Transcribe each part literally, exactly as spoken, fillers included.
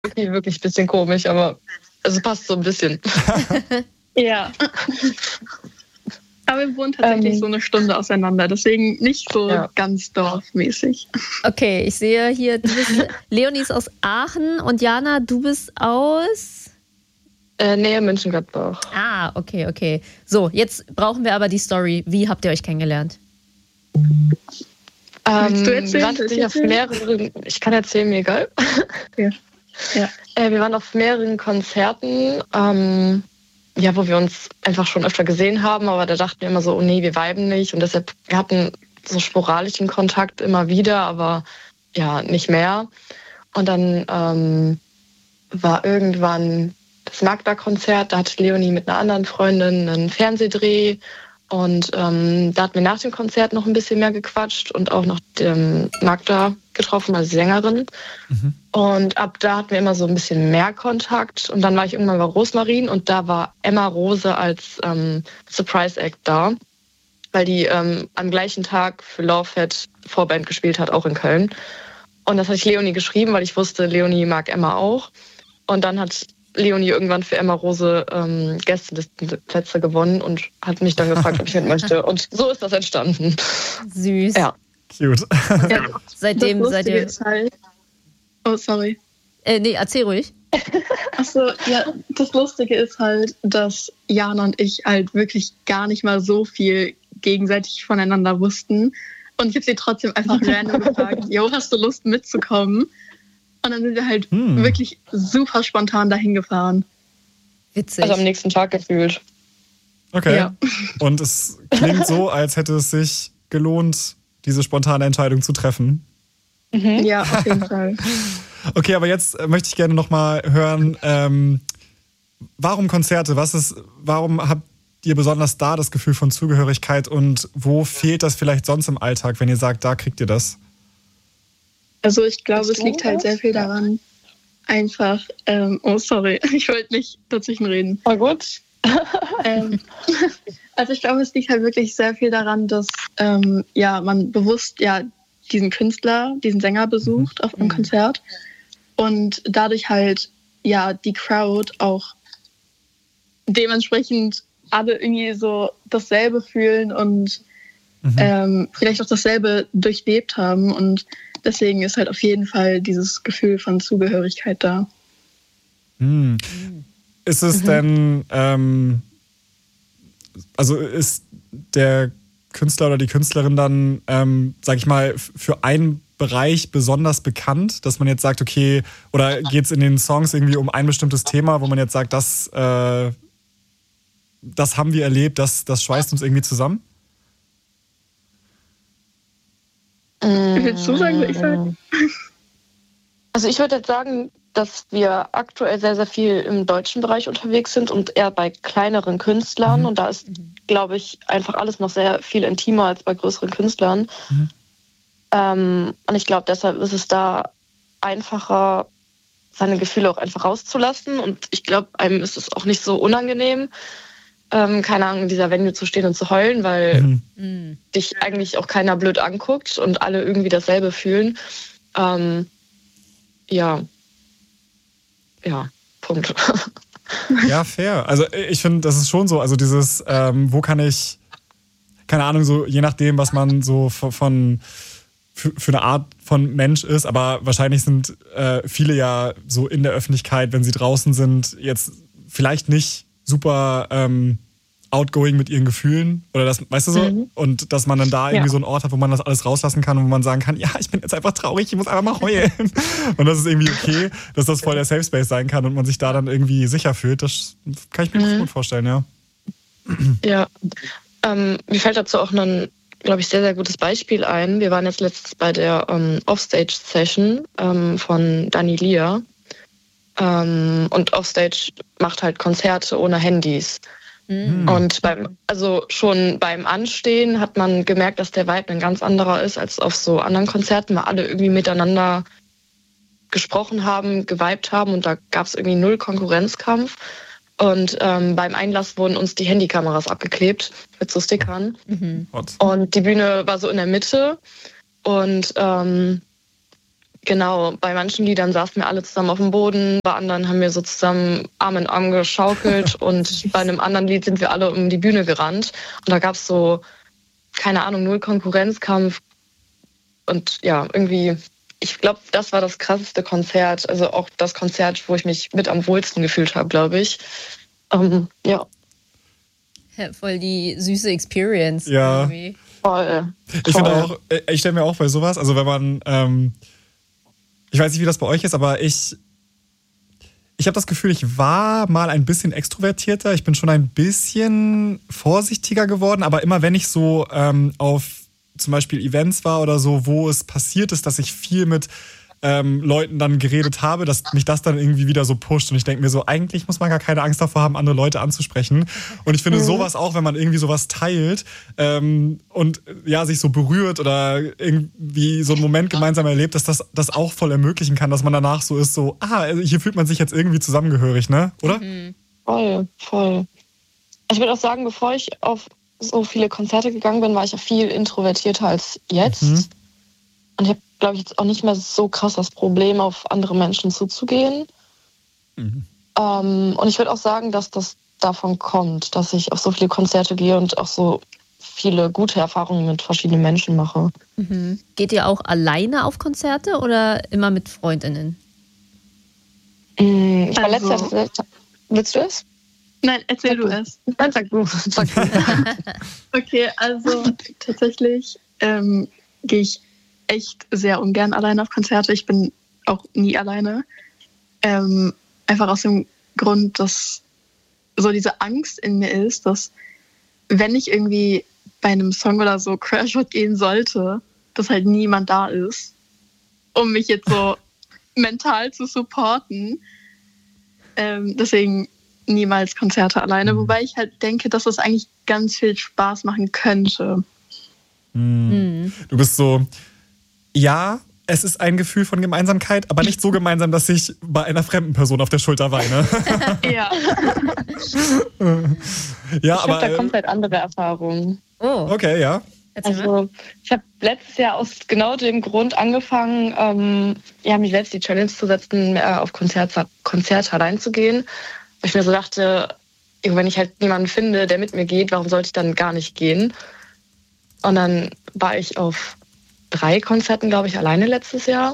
wirklich, wirklich ein bisschen komisch, aber also passt so ein bisschen. Ja. Aber wir wohnen tatsächlich ähm, so eine Stunde auseinander, deswegen nicht so ja. ganz dorfmäßig. Okay, ich sehe hier, du bist, Leonie ist aus Aachen und Jana, du bist aus? Äh, Nähe Mönchengladbach. Ah, okay, okay. So, jetzt brauchen wir aber die Story. Wie habt ihr euch kennengelernt? Ähm, du erzählen, wir auf mehreren, ich kann erzählen, mir egal. Ja. Ja. Äh, wir waren auf mehreren Konzerten, ähm, ja, wo wir uns einfach schon öfter gesehen haben, aber da dachten wir immer so, oh nee, wir viben nicht. Und deshalb, wir hatten so sporadischen Kontakt immer wieder, aber ja, nicht mehr. Und dann ähm, war irgendwann das Magda-Konzert, da hatte Leonie mit einer anderen Freundin einen Fernsehdreh. Und ähm, da hatten wir nach dem Konzert noch ein bisschen mehr gequatscht und auch noch ähm, Magda getroffen, als Sängerin. Mhm. Und ab da hatten wir immer so ein bisschen mehr Kontakt. Und dann war ich irgendwann bei Rosmarin und da war Emma Rose als ähm, Surprise-Act da, weil die ähm, am gleichen Tag für Lovefett Vorband gespielt hat, auch in Köln. Und das hatte ich Leonie geschrieben, weil ich wusste, Leonie mag Emma auch. Und dann hat Leonie irgendwann für Emma Rose ähm, Gästelistenplätze gewonnen und hat mich dann gefragt, ob ich mit möchte. Und so ist das entstanden. Süß. Ja. Cute. Ja, seitdem seid ihr... Halt, oh, sorry. Äh, nee, erzähl ruhig. Achso, ja, das Lustige ist halt, dass Jana und ich halt wirklich gar nicht mal so viel gegenseitig voneinander wussten. Und ich habe sie trotzdem einfach random gefragt, jo, hast du Lust mitzukommen? Und dann sind wir halt hm. wirklich super spontan dahin gefahren. Witzig. Also am nächsten Tag gefühlt. Okay. Ja. Und es klingt so, als hätte es sich gelohnt, diese spontane Entscheidung zu treffen. Mhm. Ja, auf jeden Fall. Okay, aber jetzt möchte ich gerne nochmal hören, ähm, warum Konzerte? Was ist, warum habt ihr besonders da das Gefühl von Zugehörigkeit und wo fehlt das vielleicht sonst im Alltag, wenn ihr sagt, da kriegt ihr das? Also ich glaube, es liegt halt sehr viel daran, einfach, ähm, oh sorry, ich wollte nicht dazwischen reden. Voll gut. ähm, also ich glaube, es liegt halt wirklich sehr viel daran, dass ähm, ja, man bewusst ja diesen Künstler, diesen Sänger besucht auf einem mhm. Konzert und dadurch halt ja die Crowd auch dementsprechend alle irgendwie so dasselbe fühlen und mhm. ähm, vielleicht auch dasselbe durchlebt haben und deswegen ist halt auf jeden Fall dieses Gefühl von Zugehörigkeit da. Hm. Ist es mhm. denn, ähm, also ist der Künstler oder die Künstlerin dann, ähm, sag ich mal, für einen Bereich besonders bekannt, dass man jetzt sagt, okay, oder geht es in den Songs irgendwie um ein bestimmtes Thema, wo man jetzt sagt, das, äh, das haben wir erlebt, das, das schweißt uns irgendwie zusammen? Willst du sagen, ich sage? Also ich würde jetzt sagen, dass wir aktuell sehr, sehr viel im deutschen Bereich unterwegs sind und eher bei kleineren Künstlern. Mhm. Und da ist, glaube ich, einfach alles noch sehr viel intimer als bei größeren Künstlern. Mhm. Ähm, und ich glaube, deshalb ist es da einfacher, seine Gefühle auch einfach rauszulassen. Und ich glaube, einem ist es auch nicht so unangenehm, Ähm, keine Ahnung, in dieser Venue zu stehen und zu heulen, weil mhm. dich eigentlich auch keiner blöd anguckt und alle irgendwie dasselbe fühlen. Ähm, ja. Ja, Punkt. Ja, fair. Also ich finde, das ist schon so, also dieses, ähm, wo kann ich, keine Ahnung, so je nachdem, was man so von, von für, für eine Art von Mensch ist, aber wahrscheinlich sind äh, viele ja so in der Öffentlichkeit, wenn sie draußen sind, jetzt vielleicht nicht super ähm, outgoing mit ihren Gefühlen oder das, weißt du so? Mhm. Und dass man dann da irgendwie ja. so einen Ort hat, wo man das alles rauslassen kann und wo man sagen kann, ja, ich bin jetzt einfach traurig, ich muss einfach mal heulen. Und das ist irgendwie okay, dass das voll der Safe Space sein kann und man sich da dann irgendwie sicher fühlt. Das kann ich mir mhm. gut vorstellen, ja. Ja, ähm, mir fällt dazu auch ein, glaube ich, sehr, sehr gutes Beispiel ein. Wir waren jetzt letztens bei der ähm, Offstage-Session ähm, von Dani Lia. Ähm, und Offstage macht halt Konzerte ohne Handys. Mhm. Und beim, also schon beim Anstehen hat man gemerkt, dass der Vibe ein ganz anderer ist als auf so anderen Konzerten, weil alle irgendwie miteinander gesprochen haben, geweibt haben und da gab es irgendwie null Konkurrenzkampf. Und ähm, beim Einlass wurden uns die Handykameras abgeklebt mit so Stickern. Mhm. Und die Bühne war so in der Mitte und ähm, Genau, bei manchen Liedern saßen wir alle zusammen auf dem Boden, bei anderen haben wir so zusammen Arm in Arm geschaukelt und bei einem anderen Lied sind wir alle um die Bühne gerannt. Und da gab es so, keine Ahnung, null Konkurrenzkampf. Und ja, irgendwie, ich glaube, das war das krasseste Konzert. Also auch das Konzert, wo ich mich mit am wohlsten gefühlt habe, glaube ich. Ähm, ja. ja. Voll die süße Experience. Ja. Irgendwie. Voll. Ich finde auch, ich stelle mir auch bei sowas, also wenn man, ähm, ich weiß nicht, wie das bei euch ist, aber ich, ich habe das Gefühl, ich war mal ein bisschen extrovertierter. Ich bin schon ein bisschen vorsichtiger geworden, aber immer wenn ich so ähm, auf zum Beispiel Events war oder so, wo es passiert ist, dass ich viel mit ähm, Leuten dann geredet habe, dass mich das dann irgendwie wieder so pusht. Und ich denke mir so, eigentlich muss man gar keine Angst davor haben, andere Leute anzusprechen. Und ich finde mhm. sowas auch, wenn man irgendwie sowas teilt ähm, und ja sich so berührt oder irgendwie so einen Moment gemeinsam erlebt, dass das das auch voll ermöglichen kann, dass man danach so ist, so, ah, hier fühlt man sich jetzt irgendwie zusammengehörig, ne? Oder? Mhm. Voll, voll. Ich würde auch sagen, bevor ich auf so viele Konzerte gegangen bin, war ich ja viel introvertierter als jetzt. Mhm. Und ich habe, glaube ich, jetzt auch nicht mehr so krass das Problem, auf andere Menschen zuzugehen. Mhm. Ähm, und ich würde auch sagen, dass das davon kommt, dass ich auf so viele Konzerte gehe und auch so viele gute Erfahrungen mit verschiedenen Menschen mache. Mhm. Geht ihr auch alleine auf Konzerte oder immer mit FreundInnen? Mhm, ich war also, letztes Jahr... Willst du es? Nein, erzähl du es. Nein, sag du. Sag du. Okay, also tatsächlich ähm, gehe ich echt sehr ungern alleine auf Konzerte. Ich bin auch nie alleine. Ähm, einfach aus dem Grund, dass so diese Angst in mir ist, dass wenn ich irgendwie bei einem Song oder so Crashout gehen sollte, dass halt niemand da ist, um mich jetzt so mental zu supporten. Ähm, deswegen niemals Konzerte alleine, wobei ich halt denke, dass das eigentlich ganz viel Spaß machen könnte. Mhm. Du bist so, ja, es ist ein Gefühl von Gemeinsamkeit, aber nicht so gemeinsam, dass ich bei einer fremden Person auf der Schulter weine. Ja. ja, ich aber da komplett andere Erfahrungen. Oh. Okay, ja. Also ich habe letztes Jahr aus genau dem Grund angefangen, ähm, ja, mich selbst die Challenge zu setzen, mehr auf Konzerte, Konzerte allein zu gehen. Weil ich mir so dachte, wenn ich halt niemanden finde, der mit mir geht, warum sollte ich dann gar nicht gehen? Und dann war ich auf drei Konzerten, glaube ich, alleine letztes Jahr.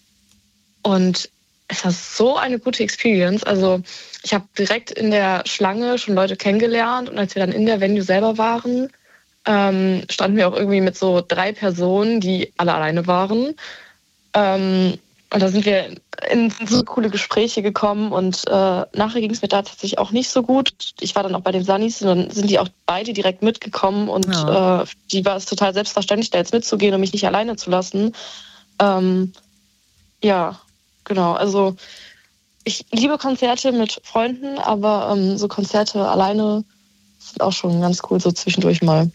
Und es war so eine gute Experience. Also ich habe direkt in der Schlange schon Leute kennengelernt. Und als wir dann in der Venue selber waren, ähm, standen wir auch irgendwie mit so drei Personen, die alle alleine waren. Ähm, und da sind wir in so coole Gespräche gekommen. Und äh, nachher ging es mir da tatsächlich auch nicht so gut. Ich war dann auch bei den Sunnies und dann sind die auch beide direkt mitgekommen. Und ja. äh, die war es total selbstverständlich, da jetzt mitzugehen und mich nicht alleine zu lassen. Ähm, ja, genau. Also ich liebe Konzerte mit Freunden, aber ähm, so Konzerte alleine sind auch schon ganz cool, so zwischendurch mal.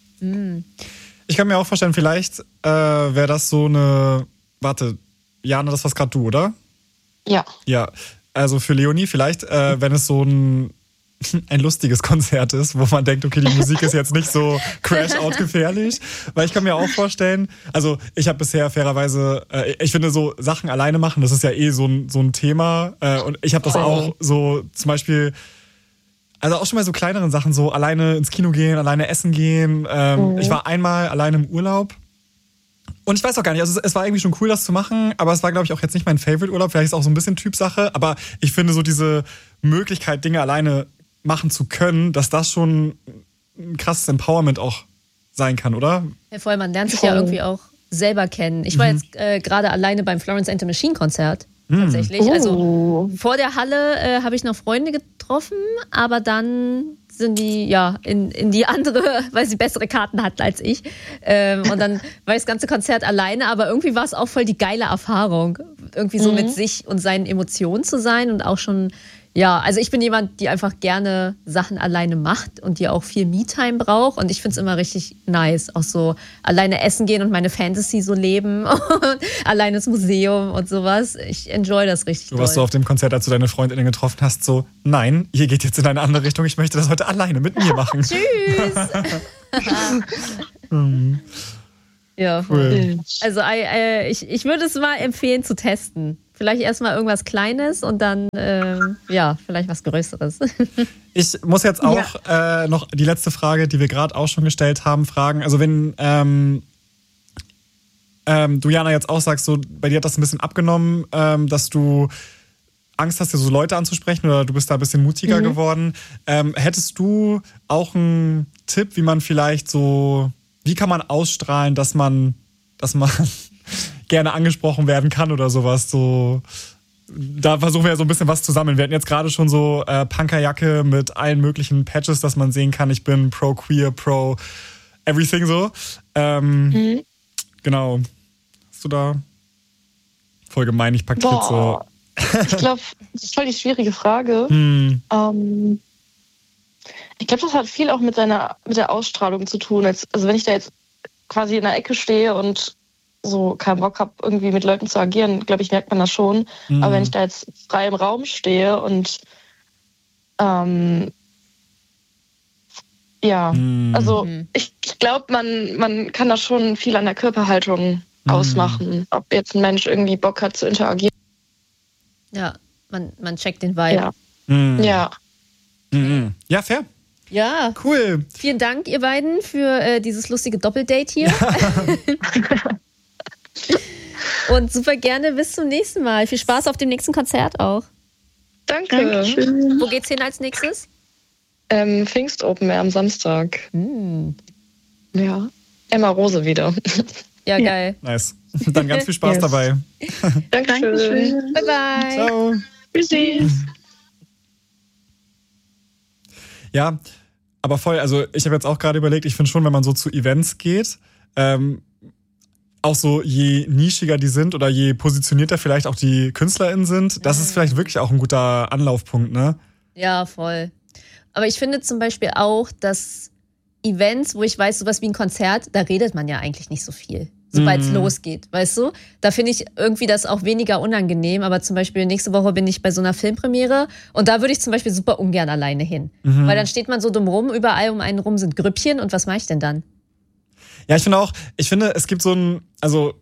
Ich kann mir auch vorstellen, vielleicht äh, wäre das so eine, warte, Jana, das warst gerade du, oder? Ja. Ja, also für Leonie vielleicht, äh, wenn es so ein, ein lustiges Konzert ist, wo man denkt, okay, die Musik ist jetzt nicht so Crash-Out gefährlich, weil ich kann mir auch vorstellen, also ich habe bisher fairerweise, äh, ich finde so Sachen alleine machen, das ist ja eh so ein, so ein Thema äh, und ich habe das auch so zum Beispiel... Also auch schon mal so kleineren Sachen, so alleine ins Kino gehen, alleine essen gehen. Ähm, mhm. Ich war einmal alleine im Urlaub. Und ich weiß auch gar nicht, also es, es war irgendwie schon cool, das zu machen, aber es war, glaube ich, auch jetzt nicht mein Favorite-Urlaub. Vielleicht ist es auch so ein bisschen Typsache. Aber ich finde so diese Möglichkeit, Dinge alleine machen zu können, dass das schon ein krasses Empowerment auch sein kann, oder? Ja, voll, man lernt sich ja irgendwie auch selber kennen. Ich war mhm. jetzt äh, gerade alleine beim Florence and the Machine Konzert. Tatsächlich. Oh. Also vor der Halle äh, habe ich noch Freunde getroffen, aber dann sind die ja in, in die andere, weil sie bessere Karten hatten als ich. Ähm, und dann war ich das ganze Konzert alleine, aber irgendwie war es auch voll die geile Erfahrung, irgendwie so mhm. mit sich und seinen Emotionen zu sein und auch schon, ja, also ich bin jemand, die einfach gerne Sachen alleine macht und die auch viel Me-Time braucht und ich finde es immer richtig nice, auch so alleine essen gehen und meine Fantasy so leben und alleine ins Museum und sowas. Ich enjoy das richtig. Du warst so auf dem Konzert, als du deine Freundinnen getroffen hast, so, nein, ihr geht jetzt in eine andere Richtung, ich möchte das heute alleine mit mir machen. Tschüss! Ja, Cool. Also äh, ich, ich würde es mal empfehlen zu testen. Vielleicht erstmal irgendwas Kleines und dann, ähm, ja, vielleicht was Größeres. Ich muss jetzt auch ja. äh, noch die letzte Frage, die wir gerade auch schon gestellt haben, fragen. Also wenn ähm, ähm, du, Jana, jetzt auch sagst, so bei dir hat das ein bisschen abgenommen, ähm, dass du Angst hast, dir so Leute anzusprechen oder du bist da ein bisschen mutiger mhm. geworden. Ähm, hättest du auch einen Tipp, wie man vielleicht so, wie kann man ausstrahlen, dass man, dass man gerne angesprochen werden kann oder sowas. So, da versuchen wir ja so ein bisschen was zu sammeln. Wir hatten jetzt gerade schon so äh, Punkerjacke mit allen möglichen Patches, dass man sehen kann, ich bin pro queer, pro everything so. Ähm, mhm. Genau. Hast du da voll gemein, ich pack jetzt so. Ich glaube, das ist voll die schwierige Frage. Hm. Ähm, ich glaube, das hat viel auch mit seiner, mit der Ausstrahlung zu tun. Jetzt, also wenn ich da jetzt quasi in der Ecke stehe und so keinen Bock habe, irgendwie mit Leuten zu agieren, glaube ich, merkt man das schon. Mhm. Aber wenn ich da jetzt frei im Raum stehe und ähm, ja, mhm. also ich, ich glaube, man, man kann da schon viel an der Körperhaltung mhm. ausmachen, ob jetzt ein Mensch irgendwie Bock hat zu interagieren. Ja, man, man checkt den Vibe. Ja. Mhm. Ja. Mhm. Ja, fair. Ja. Cool. Vielen Dank, ihr beiden, für äh, dieses lustige Doppeldate hier. Ja. Und super gerne bis zum nächsten Mal. Viel Spaß auf dem nächsten Konzert auch. Danke. Dankeschön. Wo geht's hin als nächstes? Ähm, Pfingst Open Air am Samstag. Mm. Ja. Emma Rose wieder. Ja, ja, geil. Nice. Dann ganz viel Spaß yes. dabei. Dankeschön. Bye, bye. Ciao. Tschüssi. Ja, aber voll, also ich habe jetzt auch gerade überlegt, ich finde schon, wenn man so zu Events geht, ähm, auch so je nischiger die sind oder je positionierter vielleicht auch die KünstlerInnen sind, das ist vielleicht wirklich auch ein guter Anlaufpunkt, ne? Ja, voll. Aber ich finde zum Beispiel auch, dass Events, wo ich weiß, sowas wie ein Konzert, da redet man ja eigentlich nicht so viel, sobald es mm. losgeht, weißt du? Da finde ich irgendwie das auch weniger unangenehm, aber zum Beispiel nächste Woche bin ich bei so einer Filmpremiere und da würde ich zum Beispiel super ungern alleine hin. Mhm. Weil dann steht man so dumm rum, überall um einen rum sind Grüppchen und was mache ich denn dann? Ja, ich finde auch, ich finde, es gibt so ein, also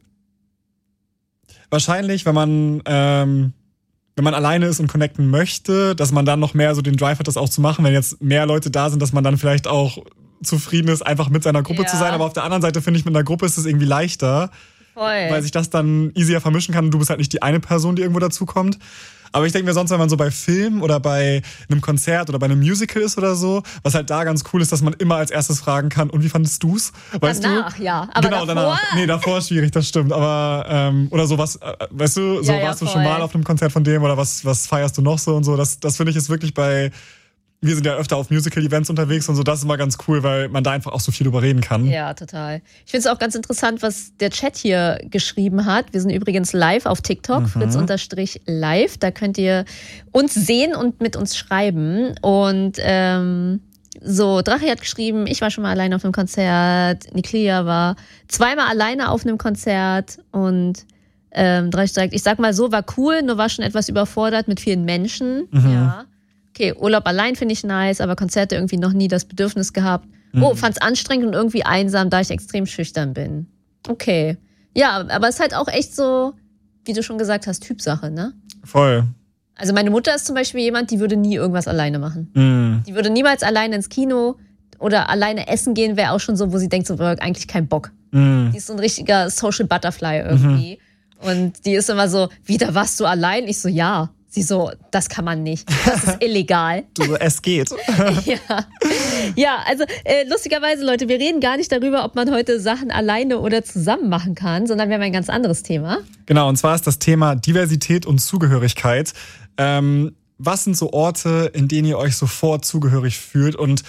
wahrscheinlich, wenn man, ähm, wenn man alleine ist und connecten möchte, dass man dann noch mehr so den Drive hat, das auch zu machen, wenn jetzt mehr Leute da sind, dass man dann vielleicht auch zufrieden ist, einfach mit seiner Gruppe ja. zu sein. Aber auf der anderen Seite finde ich, mit einer Gruppe ist es irgendwie leichter, Voll. weil sich das dann easier vermischen kann und du bist halt nicht die eine Person, die irgendwo dazukommt. Aber ich denke mir sonst, wenn man so bei Filmen oder bei einem Konzert oder bei einem Musical ist oder so, was halt da ganz cool ist, dass man immer als erstes fragen kann, und wie fandest du's? Weißt danach, du? ja. Aber genau, davor? danach. Nee, davor ist schwierig, das stimmt. Aber, ähm, oder sowas, äh, weißt du, so ja, ja, warst voll. du schon mal auf einem Konzert von dem oder was, was feierst du noch so und so. Das, das finde ich ist wirklich bei, wir sind ja öfter auf Musical-Events unterwegs und so, das ist immer ganz cool, weil man da einfach auch so viel drüber reden kann. Ja, total. Ich finde es auch ganz interessant, was der Chat hier geschrieben hat. Wir sind übrigens live auf TikTok, mhm. Fritz-live. Da könnt ihr uns sehen und mit uns schreiben. Und ähm, so, Drache hat geschrieben, ich war schon mal alleine auf einem Konzert. Niklia war zweimal alleine auf einem Konzert. Und ähm, Drache sagt, ich sag mal so, war cool, nur war schon etwas überfordert mit vielen Menschen. Mhm. Ja. Okay, Urlaub allein finde ich nice, aber Konzerte irgendwie noch nie das Bedürfnis gehabt. Mhm. Oh, fand's anstrengend und irgendwie einsam, da ich extrem schüchtern bin. Okay. Ja, aber es ist halt auch echt so, wie du schon gesagt hast, Typsache, ne? Voll. Also meine Mutter ist zum Beispiel jemand, die würde nie irgendwas alleine machen. Mhm. Die würde niemals alleine ins Kino oder alleine essen gehen, wäre auch schon so, wo sie denkt, so eigentlich kein Bock. Mhm. Die ist so ein richtiger Social Butterfly irgendwie. Mhm. Und die ist immer so, wieder warst du allein? Ich so, ja. Sie so, das kann man nicht. Das ist illegal. Du so, es geht. ja. ja, also äh, lustigerweise, Leute, wir reden gar nicht darüber, ob man heute Sachen alleine oder zusammen machen kann, sondern wir haben ein ganz anderes Thema. Genau, und zwar ist das Thema Diversität und Zugehörigkeit. Ähm, was sind so Orte, in denen ihr euch sofort zugehörig fühlt? Und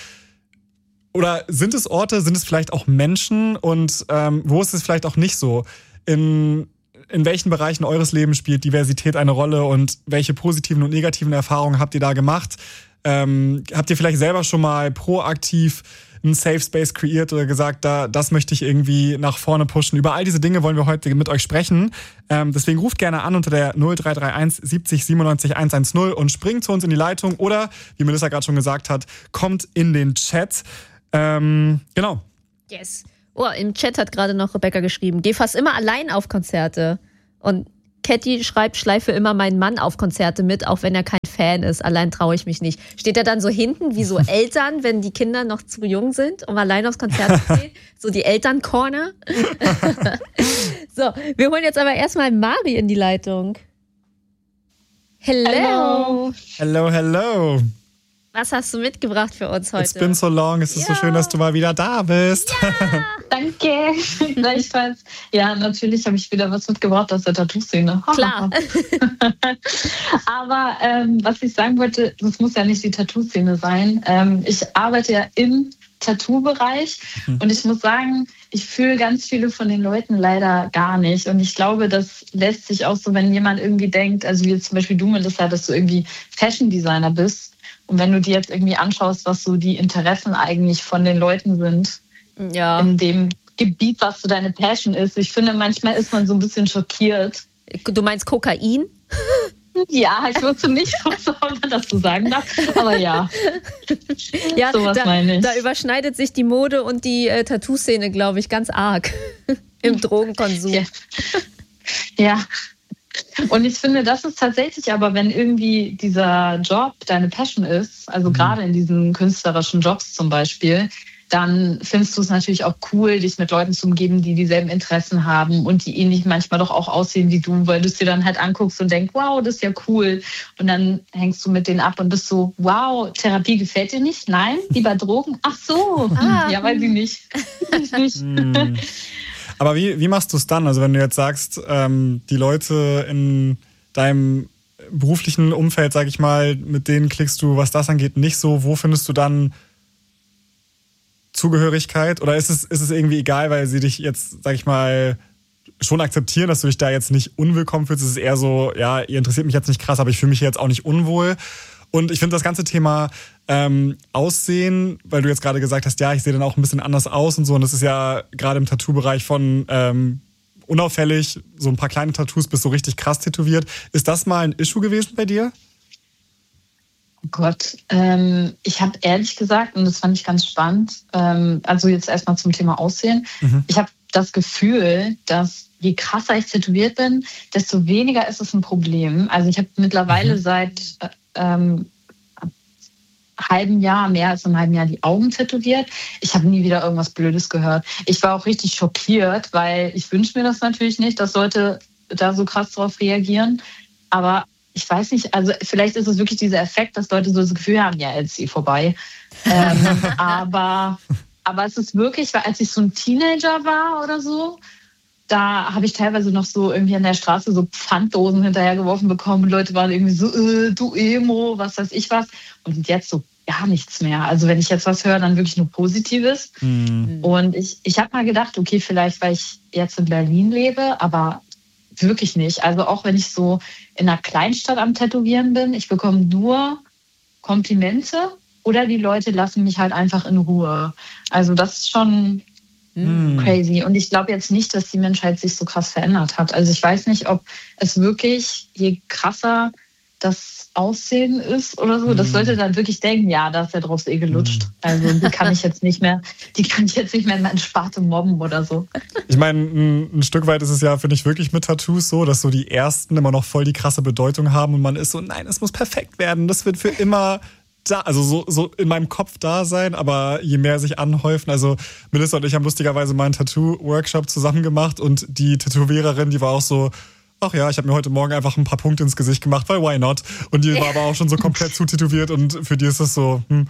oder sind es Orte, sind es vielleicht auch Menschen? Und ähm, wo ist es vielleicht auch nicht so? In In welchen Bereichen eures Lebens spielt Diversität eine Rolle und welche positiven und negativen Erfahrungen habt ihr da gemacht? Ähm, habt ihr vielleicht selber schon mal proaktiv einen Safe Space kreiert oder gesagt, da, das möchte ich irgendwie nach vorne pushen? Über all diese Dinge wollen wir heute mit euch sprechen. Ähm, deswegen ruft gerne an unter der null drei drei eins siebzig siebenundneunzig hundertzehn und springt zu uns in die Leitung oder, wie Melissa gerade schon gesagt hat, kommt in den Chat. Ähm, genau. Yes. Oh, im Chat hat gerade noch Rebecca geschrieben, geh fast immer allein auf Konzerte. Und Catty schreibt, schleife immer meinen Mann auf Konzerte mit, auch wenn er kein Fan ist. Allein traue ich mich nicht. Steht er dann so hinten wie so Eltern, wenn die Kinder noch zu jung sind, um allein aufs Konzert zu gehen? So die Eltern-Corner. So, wir holen jetzt aber erstmal Mari in die Leitung. Hello. Hello, hello. Was hast du mitgebracht für uns heute? It's been so long. Es ist ja. so schön, dass du mal wieder da bist. Ja. Danke. Gleichfalls. Ja, natürlich habe ich wieder was mitgebracht aus der Tattoo-Szene. Klar. Aber ähm, was ich sagen wollte, das muss ja nicht die Tattoo-Szene sein. Ähm, ich arbeite ja im Tattoo-Bereich mhm. und ich muss sagen, ich fühle ganz viele von den Leuten leider gar nicht. Und ich glaube, das lässt sich auch so, wenn jemand irgendwie denkt, also wie jetzt zum Beispiel du, Melissa, dass du irgendwie Fashion-Designer bist. Und wenn du dir jetzt irgendwie anschaust, was so die Interessen eigentlich von den Leuten sind, ja. in dem Gebiet, was so deine Passion ist. Ich finde, manchmal ist man so ein bisschen schockiert. Du meinst Kokain? Ja, ich wusste nicht, ob man das so sagen darf, aber ja. Ja, sowas da, meine ich. Da überschneidet sich die Mode und die äh, Tattoo-Szene, glaube ich, ganz arg im Drogenkonsum. Ja. ja. Und ich finde, das ist tatsächlich aber, wenn irgendwie dieser Job deine Passion ist, also mhm. gerade in diesen künstlerischen Jobs zum Beispiel, dann findest du es natürlich auch cool, dich mit Leuten zu umgeben, die dieselben Interessen haben und die ähnlich manchmal doch auch aussehen wie du, weil du es dir dann halt anguckst und denkst, wow, das ist ja cool. Und dann hängst du mit denen ab und bist so, wow, Therapie gefällt dir nicht? Nein? Lieber Drogen? Ach so. Ah. Ja, weiß ich nicht. Ich nicht. Mm. Aber wie, wie machst du es dann? Also wenn du jetzt sagst, ähm, die Leute in deinem beruflichen Umfeld, sag ich mal, mit denen klickst du, was das angeht, nicht so, wo findest du dann Zugehörigkeit? Oder ist es, ist es irgendwie egal, weil sie dich jetzt, sag ich mal, schon akzeptieren, dass du dich da jetzt nicht unwillkommen fühlst? Es ist eher so, ja, ihr interessiert mich jetzt nicht krass, aber ich fühle mich jetzt auch nicht unwohl. Und ich finde das ganze Thema ähm, Aussehen, weil du jetzt gerade gesagt hast, ja, ich sehe dann auch ein bisschen anders aus und so. Und das ist ja gerade im Tattoo-Bereich von ähm, unauffällig, so ein paar kleine Tattoos bis so richtig krass tätowiert. Ist das mal ein Issue gewesen bei dir? Oh Gott, ähm, ich habe ehrlich gesagt, und das fand ich ganz spannend, ähm, also jetzt erstmal zum Thema Aussehen. Mhm. Ich habe das Gefühl, dass je krasser ich tätowiert bin, desto weniger ist es ein Problem. Also ich habe mittlerweile mhm. seit äh, ähm, halben Jahr, mehr als einem halben Jahr die Augen tätowiert. Ich habe nie wieder irgendwas Blödes gehört. Ich war auch richtig schockiert, weil ich wünsche mir das natürlich nicht, dass Leute da so krass drauf reagieren. Aber ich weiß nicht, also vielleicht ist es wirklich dieser Effekt, dass Leute so das Gefühl haben, ja, jetzt ist sie vorbei. ähm, aber, aber es ist wirklich, weil als ich so ein Teenager war oder so, da habe ich teilweise noch so irgendwie an der Straße so Pfanddosen hinterhergeworfen bekommen und Leute waren irgendwie so, äh, du Emo, was weiß ich was. Und jetzt so gar nichts mehr. Also wenn ich jetzt was höre, dann wirklich nur Positives. Mhm. Und ich, ich habe mal gedacht, okay, vielleicht, weil ich jetzt in Berlin lebe, aber wirklich nicht. Also auch wenn ich so in einer Kleinstadt am Tätowieren bin, ich bekomme nur Komplimente oder die Leute lassen mich halt einfach in Ruhe. Also das ist schon crazy. Und ich glaube jetzt nicht, dass die Menschheit sich so krass verändert hat. Also ich weiß nicht, ob es wirklich, je krasser das Aussehen ist oder so, dass Leute dann wirklich denken, ja, da ist der drauf eh gelutscht. Also die kann ich jetzt nicht mehr, die kann ich jetzt nicht mehr in meine Sparte mobben oder so. Ich meine, ein, ein Stück weit ist es ja, finde ich, wirklich mit Tattoos so, dass so die ersten immer noch voll die krasse Bedeutung haben und man ist so, nein, es muss perfekt werden, das wird für immer da, also so, so in meinem Kopf da sein, aber je mehr sich anhäufen, also Melissa und ich haben lustigerweise mal einen Tattoo-Workshop zusammen gemacht und die Tätowiererin, die war auch so, ach ja, ich habe mir heute Morgen einfach ein paar Punkte ins Gesicht gemacht, weil why not? Und die war aber auch schon so komplett zutätowiert und für die ist das so, hm.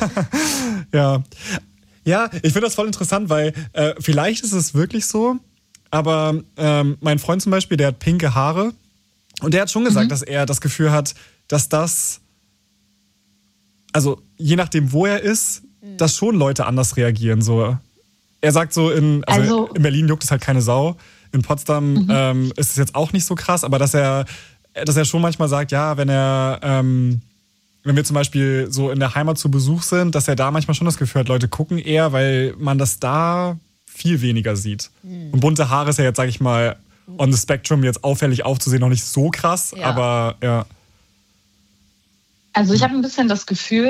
ja. Ja, ich finde das voll interessant, weil äh, vielleicht ist es wirklich so, aber ähm, mein Freund zum Beispiel, der hat pinke Haare und der hat schon gesagt, mhm. dass er das Gefühl hat, dass das, also je nachdem, wo er ist, mhm. dass schon Leute anders reagieren. So. Er sagt so, in, also also, in Berlin juckt es halt keine Sau. In Potsdam mhm. ähm, ist es jetzt auch nicht so krass, aber dass er, dass er schon manchmal sagt, ja, wenn er, ähm, wenn wir zum Beispiel so in der Heimat zu Besuch sind, dass er da manchmal schon das Gefühl hat, Leute gucken eher, weil man das da viel weniger sieht. Mhm. Und bunte Haare ist ja jetzt, sag ich mal, on the spectrum jetzt auffällig aufzusehen, noch nicht so krass, ja. aber ja. Also ich habe ein bisschen das Gefühl,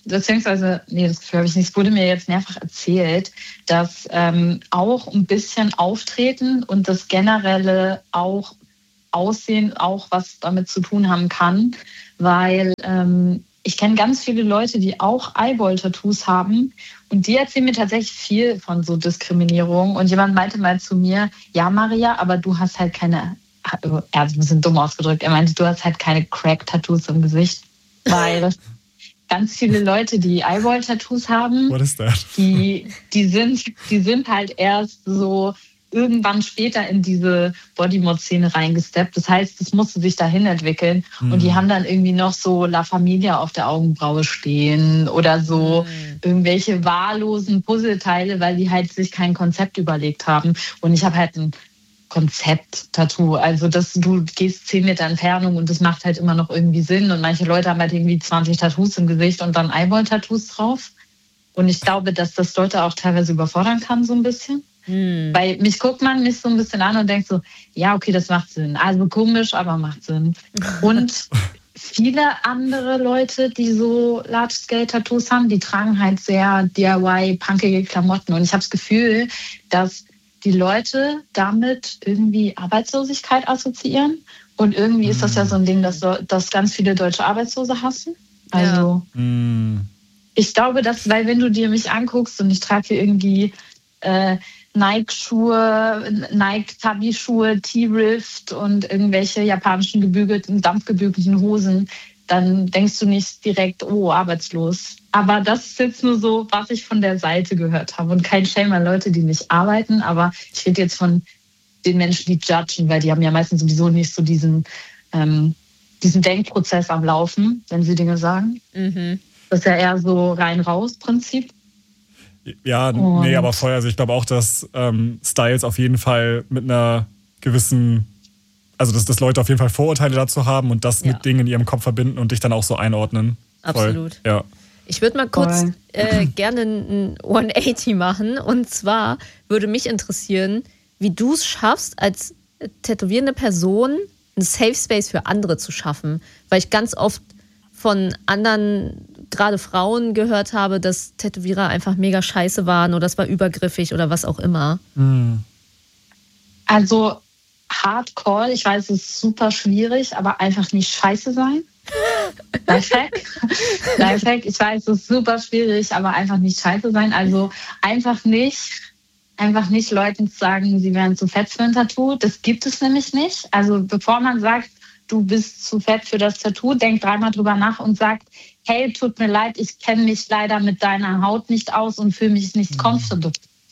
beziehungsweise, nee, das Gefühl habe ich nicht, es wurde mir jetzt mehrfach erzählt, dass ähm, auch ein bisschen Auftreten und das generelle auch Aussehen auch was damit zu tun haben kann, weil ähm, ich kenne ganz viele Leute, die auch Eyeball-Tattoos haben und die erzählen mir tatsächlich viel von so Diskriminierung. Und jemand meinte mal zu mir, ja Maria, aber du hast halt keine, er hat ein bisschen dumm ausgedrückt, er meinte, du hast halt keine Crack-Tattoos im Gesicht, weil ganz viele Leute, die Eyeball-Tattoos haben, What is that? die, die, sind, die sind halt erst so irgendwann später in diese Bodymod-Szene reingesteppt. Das heißt, es musste sich dahin entwickeln. Mhm. Und die haben dann irgendwie noch so La Familia auf der Augenbraue stehen oder so mhm. irgendwelche wahllosen Puzzleteile, weil die halt sich kein Konzept überlegt haben. Und ich habe halt ein Konzept-Tattoo. Also das, du gehst zehn Meter Entfernung und das macht halt immer noch irgendwie Sinn. Und manche Leute haben halt irgendwie zwanzig Tattoos im Gesicht und dann Eyeball-Tattoos drauf. Und ich glaube, dass das Leute auch teilweise überfordern kann, so ein bisschen. Hm. Weil mich guckt man mich so ein bisschen an und denkt so, ja, okay, das macht Sinn. Also komisch, aber macht Sinn. Und viele andere Leute, die so Large-Scale-Tattoos haben, die tragen halt sehr D I Y-punkige Klamotten. Und ich habe das Gefühl, dass die Leute damit irgendwie Arbeitslosigkeit assoziieren. Und irgendwie hm. ist das ja so ein Ding, dass, dass ganz viele deutsche Arbeitslose hassen. Also ja. hm. ich glaube, dass, weil wenn du dir mich anguckst und ich trage hier irgendwie äh, Nike-Schuhe, Nike-Tabi-Schuhe, T-Rift und irgendwelche japanischen gebügelten, dampfgebügelten Hosen, dann denkst du nicht direkt, oh, arbeitslos. Aber das ist jetzt nur so, was ich von der Seite gehört habe. Und kein Shame an Leute, die nicht arbeiten, aber ich rede jetzt von den Menschen, die judgen, weil die haben ja meistens sowieso nicht so diesen, ähm, diesen Denkprozess am Laufen, wenn sie Dinge sagen. Mhm. Das ist ja eher so rein-raus-Prinzip. Ja, und nee, aber voll. Also ich glaube auch, dass ähm, Styles auf jeden Fall mit einer gewissen, also dass, dass Leute auf jeden Fall Vorurteile dazu haben und das ja. mit Dingen in ihrem Kopf verbinden und dich dann auch so einordnen. Absolut. Voll. Ja. Ich würde mal kurz äh, gerne ein hundertachtzig machen. Und zwar würde mich interessieren, wie du es schaffst, als tätowierende Person einen Safe Space für andere zu schaffen. Weil ich ganz oft von anderen, gerade Frauen, gehört habe, dass Tätowierer einfach mega scheiße waren oder es war übergriffig oder was auch immer. Also Hardcore, ich weiß, es ist super schwierig, aber einfach nicht scheiße sein. Lifehack. Lifehack, ich weiß, es ist super schwierig, aber einfach nicht scheiße sein. Also einfach nicht, einfach nicht Leuten sagen, sie wären zu fett für ein Tattoo. Das gibt es nämlich nicht. Also bevor man sagt, du bist zu fett für das Tattoo, denk dreimal drüber nach und sag, hey, tut mir leid, ich kenne mich leider mit deiner Haut nicht aus und fühle mich nicht comfortable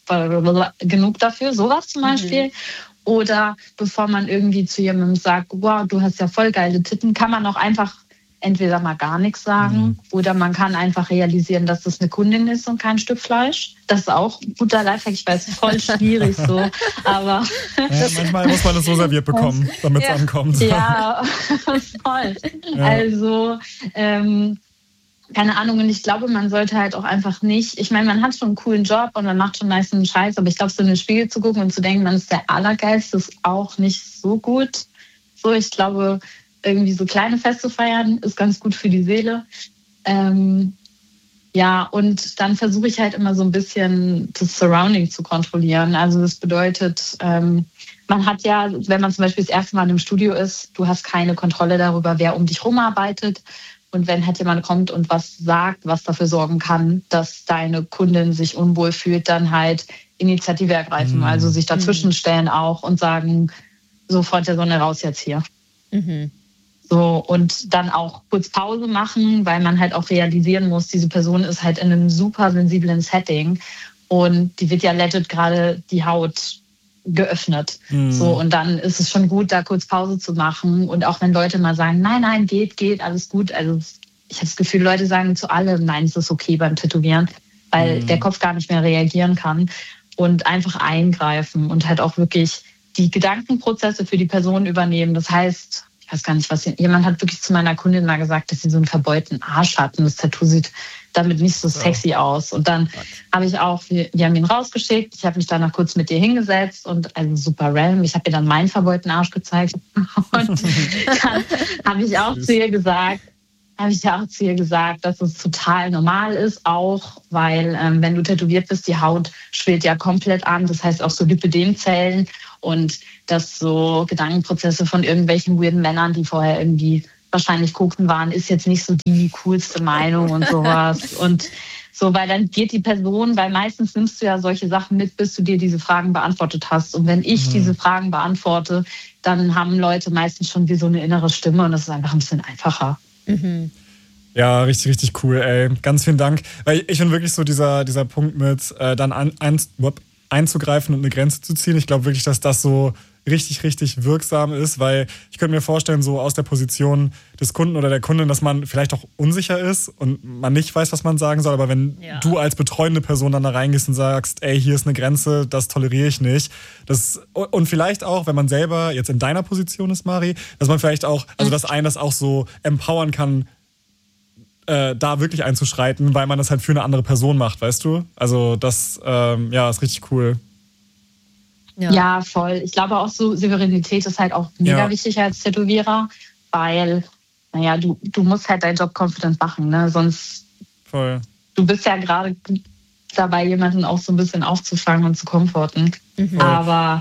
genug dafür. Sowas zum Beispiel. Mhm. Oder bevor man irgendwie zu jemandem sagt, wow, du hast ja voll geile Titten, kann man auch einfach entweder mal gar nichts sagen mhm. oder man kann einfach realisieren, dass das eine Kundin ist und kein Stück Fleisch. Das ist auch ein guter Lifehack. Ich weiß, voll schwierig so, aber... Ja, manchmal muss man es so serviert bekommen, damit es ja. ankommt. Ja, voll. Ja. Also... Ähm, keine Ahnung, und ich glaube, man sollte halt auch einfach nicht, ich meine, man hat schon einen coolen Job und man macht schon meist einen Scheiß, aber ich glaube, so in den Spiegel zu gucken und zu denken, man ist der Allergeilste, ist auch nicht so gut. So, ich glaube, irgendwie so kleine Feste feiern ist ganz gut für die Seele. Ähm, ja, und dann versuche ich halt immer so ein bisschen das Surrounding zu kontrollieren. Also das bedeutet, ähm, man hat ja, wenn man zum Beispiel das erste Mal in einem Studio ist, du hast keine Kontrolle darüber, wer um dich rumarbeitet. Und wenn halt jemand kommt und was sagt, was dafür sorgen kann, dass deine Kundin sich unwohl fühlt, dann halt Initiative ergreifen. Mhm. Also sich dazwischen stellen auch und sagen, sofort der Sonne raus jetzt hier. Mhm. So, und dann auch kurz Pause machen, weil man halt auch realisieren muss, diese Person ist halt in einem super sensiblen Setting und die wird ja legit gerade die Haut geöffnet. Mhm. So, und dann ist es schon gut, da kurz Pause zu machen. Und auch wenn Leute mal sagen, nein, nein, geht, geht, alles gut. Also ich habe das Gefühl, Leute sagen zu allem, nein, es ist okay beim Tätowieren, weil mhm. der Kopf gar nicht mehr reagieren kann. Und einfach eingreifen und halt auch wirklich die Gedankenprozesse für die Person übernehmen. Das heißt, ich weiß gar nicht, was jemand hat wirklich zu meiner Kundin mal gesagt, dass sie so einen verbeulten Arsch hat und das Tattoo sieht damit nicht so sexy ja. aus. Und dann habe ich auch, wir, wir haben ihn rausgeschickt, ich habe mich danach kurz mit ihr hingesetzt und also super random, ich habe ihr dann meinen verbeulten Arsch gezeigt und dann habe ich auch zu ihr gesagt, habe ich ja auch zu ihr gesagt, dass es total normal ist, auch weil ähm, wenn du tätowiert bist, die Haut schwillt ja komplett an. Das heißt auch so Lipödemzellen und dass so Gedankenprozesse von irgendwelchen weirden Männern, die vorher irgendwie wahrscheinlich gucken waren, ist jetzt nicht so die coolste Meinung und sowas. Und so, weil dann geht die Person, weil meistens nimmst du ja solche Sachen mit, bis du dir diese Fragen beantwortet hast. Und wenn ich mhm. diese Fragen beantworte, dann haben Leute meistens schon wie so eine innere Stimme und das ist einfach ein bisschen einfacher. Mhm. Ja, richtig, richtig cool, ey. Ganz vielen Dank. Weil ich finde wirklich so dieser, dieser Punkt mit äh, dann ein, ein, einzugreifen und eine Grenze zu ziehen. Ich glaube wirklich, dass das so richtig, richtig wirksam ist, weil ich könnte mir vorstellen, so aus der Position des Kunden oder der Kundin, dass man vielleicht auch unsicher ist und man nicht weiß, was man sagen soll, aber wenn ja. du als betreuende Person dann da reingehst und sagst, ey, hier ist eine Grenze, das toleriere ich nicht. Das, und vielleicht auch, wenn man selber jetzt in deiner Position ist, Mari, dass man vielleicht auch, also dass einen das auch so empowern kann, äh, da wirklich einzuschreiten, weil man das halt für eine andere Person macht, weißt du? Also das, ähm, ja, ist richtig cool. Ja. ja, voll. Ich glaube auch so, Souveränität ist halt auch mega ja. wichtig als Tätowierer, weil, naja, du, du musst halt deinen Job confident machen, ne? Sonst, voll. Du bist ja gerade dabei, jemanden auch so ein bisschen aufzufangen und zu komforten. Mhm. Aber,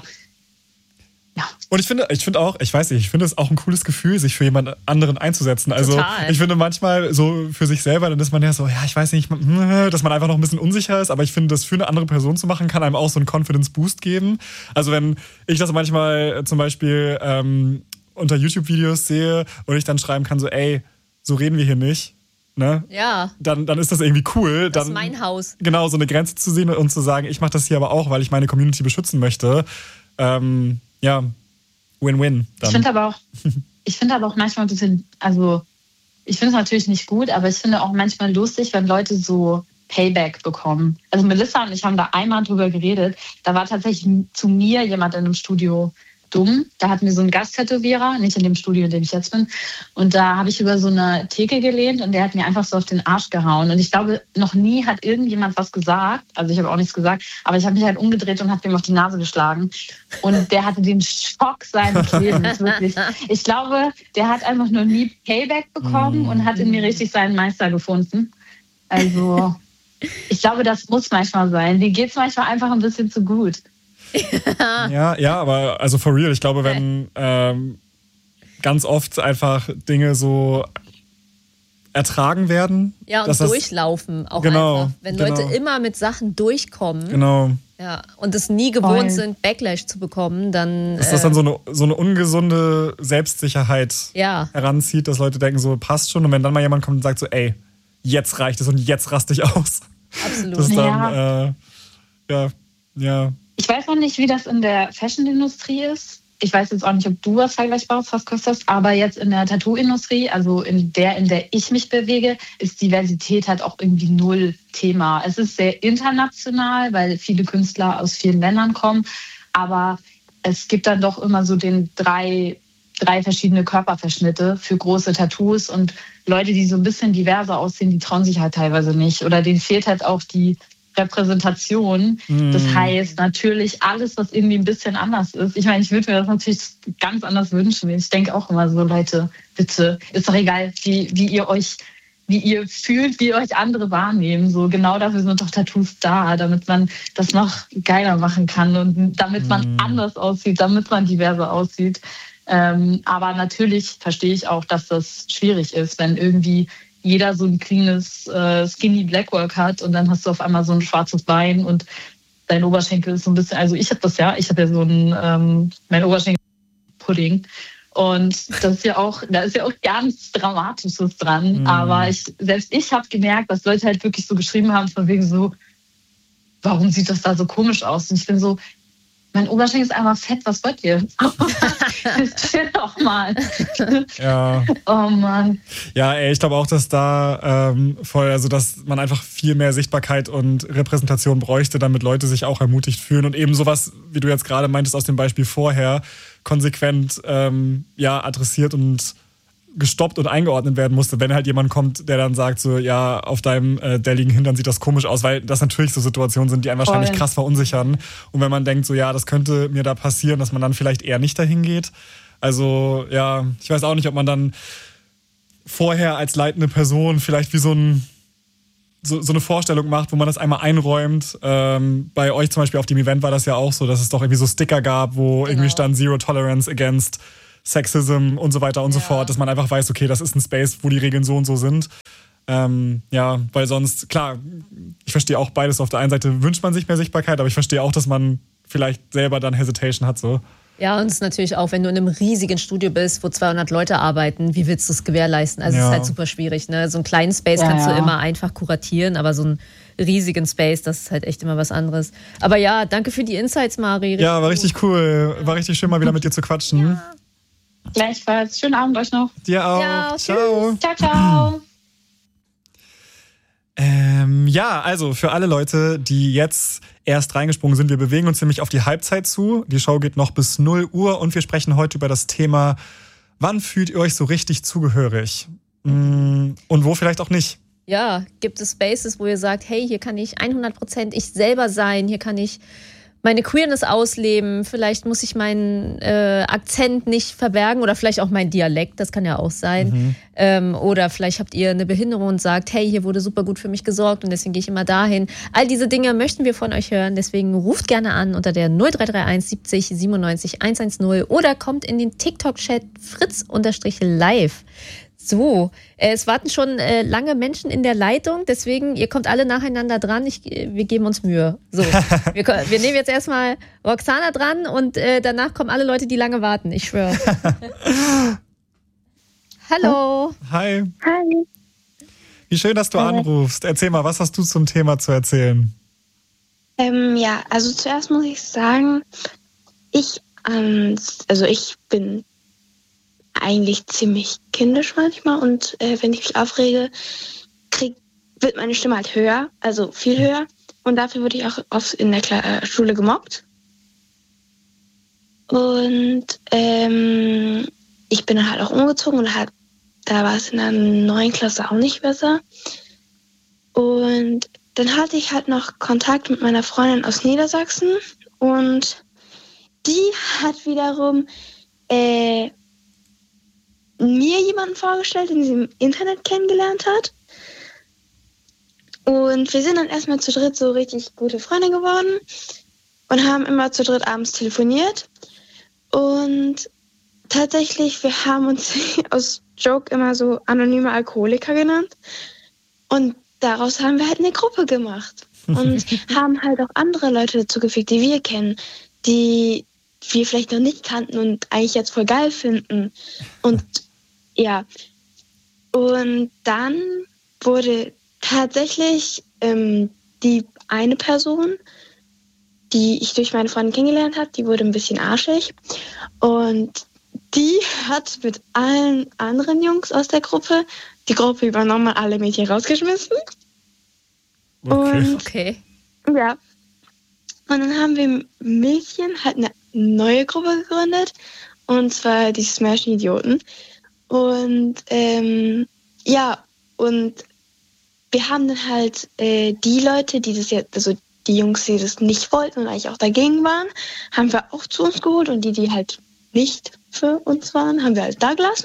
ja. Und ich finde, ich finde auch, ich weiß nicht, ich finde es auch ein cooles Gefühl, sich für jemand anderen einzusetzen. Also Total. Ich finde manchmal so für sich selber, dann ist man ja so, ja, ich weiß nicht, dass man einfach noch ein bisschen unsicher ist, aber ich finde, das für eine andere Person zu machen, kann einem auch so einen Confidence-Boost geben. Also wenn ich das manchmal zum Beispiel ähm, unter YouTube-Videos sehe und ich dann schreiben kann so, ey, so reden wir hier nicht, ne? Ja. Dann, dann ist das irgendwie cool. Das dann, ist mein Haus. Genau, so eine Grenze zu sehen und zu sagen, ich mache das hier aber auch, weil ich meine Community beschützen möchte. Ähm, ja, Win-Win. Dann. Ich finde aber auch, ich finde aber auch manchmal ein bisschen, also ich finde es natürlich nicht gut, aber ich finde auch manchmal lustig, wenn Leute so Payback bekommen. Also Melissa und ich haben da einmal drüber geredet. Da war tatsächlich zu mir jemand in einem Studio dumm. Da hatten wir so einen Gasttätowierer, nicht in dem Studio, in dem ich jetzt bin. Und da habe ich über so eine Theke gelehnt und der hat mir einfach so auf den Arsch gehauen. Und ich glaube, noch nie hat irgendjemand was gesagt. Also ich habe auch nichts gesagt, aber ich habe mich halt umgedreht und habe ihm auf die Nase geschlagen. Und der hatte den Schock seines Lebens, wirklich. Ich glaube, der hat einfach noch nie Payback bekommen und hat in mir richtig seinen Meister gefunden. Also ich glaube, das muss manchmal sein. Dir geht es manchmal einfach ein bisschen zu gut. Ja, ja, aber also for real, ich glaube, wenn ähm, ganz oft einfach Dinge so ertragen werden. Ja, und dass durchlaufen auch genau, einfach. Wenn genau. Leute immer mit Sachen durchkommen genau. ja, und es nie gewohnt Voll. sind, Backlash zu bekommen, dann... Dass das dann so eine, so eine ungesunde Selbstsicherheit ja. heranzieht, dass Leute denken, so passt schon. Und wenn dann mal jemand kommt und sagt so, ey, jetzt reicht es und jetzt raste ich aus. Absolut. Das ist dann, ja. Äh, ja, ja. Ich weiß noch nicht, wie das in der Fashion-Industrie ist. Ich weiß jetzt auch nicht, ob du was Vergleichbares hast, Christoph, aber jetzt in der Tattoo-Industrie, also in der, in der ich mich bewege, ist Diversität halt auch irgendwie null Thema. Es ist sehr international, weil viele Künstler aus vielen Ländern kommen, aber es gibt dann doch immer so den drei, drei verschiedene Körperverschnitte für große Tattoos und Leute, die so ein bisschen diverser aussehen, die trauen sich halt teilweise nicht oder denen fehlt halt auch die Repräsentation. Mm. Das heißt natürlich alles, was irgendwie ein bisschen anders ist. Ich meine, ich würde mir das natürlich ganz anders wünschen. Ich denke auch immer so, Leute, bitte, ist doch egal, wie, wie ihr euch, wie ihr fühlt, wie euch andere wahrnehmen. So genau dafür sind doch Tattoos da, damit man das noch geiler machen kann und damit man mm. anders aussieht, damit man diverser aussieht. Ähm, aber natürlich verstehe ich auch, dass das schwierig ist, wenn irgendwie jeder so ein cleanes äh, Skinny Blackwork hat und dann hast du auf einmal so ein schwarzes Bein und dein Oberschenkel ist so ein bisschen, also ich habe das ja, ich habe ja so ein, ähm, mein Oberschenkel Pudding und das ist ja auch, da ist ja auch gar nichts Dramatisches dran, mm. aber ich, selbst ich habe gemerkt, dass Leute halt wirklich so geschrieben haben von wegen so, warum sieht das da so komisch aus? Und ich bin so, mein Oberschenkel ist einfach fett, was wollt ihr? Chill doch mal. Ja. Oh Mann. Ja, ey, ich glaube auch, dass da ähm, voll, also dass man einfach viel mehr Sichtbarkeit und Repräsentation bräuchte, damit Leute sich auch ermutigt fühlen und eben sowas, wie du jetzt gerade meintest aus dem Beispiel vorher, konsequent ähm, ja, adressiert und gestoppt und eingeordnet werden musste, wenn halt jemand kommt, der dann sagt so, ja, auf deinem äh, delligen Hintern sieht das komisch aus, weil das natürlich so Situationen sind, die einen wahrscheinlich Voll. krass verunsichern. Und wenn man denkt so, ja, das könnte mir da passieren, dass man dann vielleicht eher nicht dahin geht. Also, ja, ich weiß auch nicht, ob man dann vorher als leitende Person vielleicht wie so ein So, so eine Vorstellung macht, wo man das einmal einräumt. Ähm, bei euch zum Beispiel auf dem Event war das ja auch so, dass es doch irgendwie so Sticker gab, wo genau. irgendwie stand Zero Tolerance against Sexism und so weiter und ja. so fort, dass man einfach weiß, okay, das ist ein Space, wo die Regeln so und so sind. Ähm, ja, weil sonst, klar, ich verstehe auch beides. Auf der einen Seite wünscht man sich mehr Sichtbarkeit, aber ich verstehe auch, dass man vielleicht selber dann Hesitation hat, so. Ja, und es ist natürlich auch, wenn du in einem riesigen Studio bist, wo zweihundert Leute arbeiten, wie willst du es gewährleisten? Also es ja. ist halt super schwierig, ne? So einen kleinen Space ja, kannst ja. du immer einfach kuratieren, aber so einen riesigen Space, das ist halt echt immer was anderes. Aber ja, danke für die Insights, Mari. Richtig ja, war richtig gut. Cool. War richtig schön, mal wieder mit dir zu quatschen. Ja. Gleichfalls. Schönen Abend euch noch. Dir auch. Ja, ciao. Ciao, ciao. Ähm, ja, also für alle Leute, die jetzt erst reingesprungen sind, wir bewegen uns nämlich auf die Halbzeit zu. Die Show geht noch bis null Uhr und wir sprechen heute über das Thema, wann fühlt ihr euch so richtig zugehörig? Und wo vielleicht auch nicht? Ja, gibt es Spaces, wo ihr sagt, hey, hier kann ich hundert Prozent ich selber sein, hier kann ich meine Queerness ausleben, vielleicht muss ich meinen äh, Akzent nicht verbergen oder vielleicht auch mein Dialekt, das kann ja auch sein. Mhm. Ähm, oder vielleicht habt ihr eine Behinderung und sagt, hey, hier wurde super gut für mich gesorgt und deswegen gehe ich immer dahin. All diese Dinge möchten wir von euch hören, deswegen ruft gerne an unter der null drei drei eins siebzig siebenundneunzig hundertzehn oder kommt in den TikTok-Chat fritz-live. So, es warten schon äh, lange Menschen in der Leitung, deswegen, ihr kommt alle nacheinander dran, ich, wir geben uns Mühe. So, wir, wir nehmen jetzt erstmal Roxana dran und äh, danach kommen alle Leute, die lange warten, ich schwöre. Hallo. Hi. Hi. Wie schön, dass du Hi. anrufst. Erzähl mal, was hast du zum Thema zu erzählen? Ähm, ja, also zuerst muss ich sagen, ich, ähm, also ich bin eigentlich ziemlich kindisch manchmal und äh, wenn ich mich aufrege, krieg, wird meine Stimme halt höher, also viel höher und dafür wurde ich auch oft in der Kla- Schule gemobbt. Und ähm, ich bin dann halt auch umgezogen und halt, da war es in der neuen Klasse auch nicht besser. Und dann hatte ich halt noch Kontakt mit meiner Freundin aus Niedersachsen und die hat wiederum äh, mir jemanden vorgestellt, den sie im Internet kennengelernt hat. Und wir sind dann erstmal zu dritt so richtig gute Freunde geworden und haben immer zu dritt abends telefoniert. Und tatsächlich, wir haben uns aus Joke immer so anonyme Alkoholiker genannt. Und daraus haben wir halt eine Gruppe gemacht. Und haben halt auch andere Leute dazu gefügt, die wir kennen, die wir vielleicht noch nicht kannten und eigentlich jetzt voll geil finden. Und ja, und dann wurde tatsächlich ähm, die eine Person, die ich durch meine Freundin kennengelernt habe, die wurde ein bisschen arschig. Und die hat mit allen anderen Jungs aus der Gruppe die Gruppe übernommen und alle Mädchen rausgeschmissen. Okay. Und, okay. Ja. Und dann haben wir Mädchen halt eine neue Gruppe gegründet. Und zwar die Smashin Idioten. Und ähm, ja, und wir haben dann halt äh, die Leute, die das jetzt, also die Jungs, die das nicht wollten und eigentlich auch dagegen waren, haben wir auch zu uns geholt und die, die halt nicht für uns waren, haben wir halt da gelassen.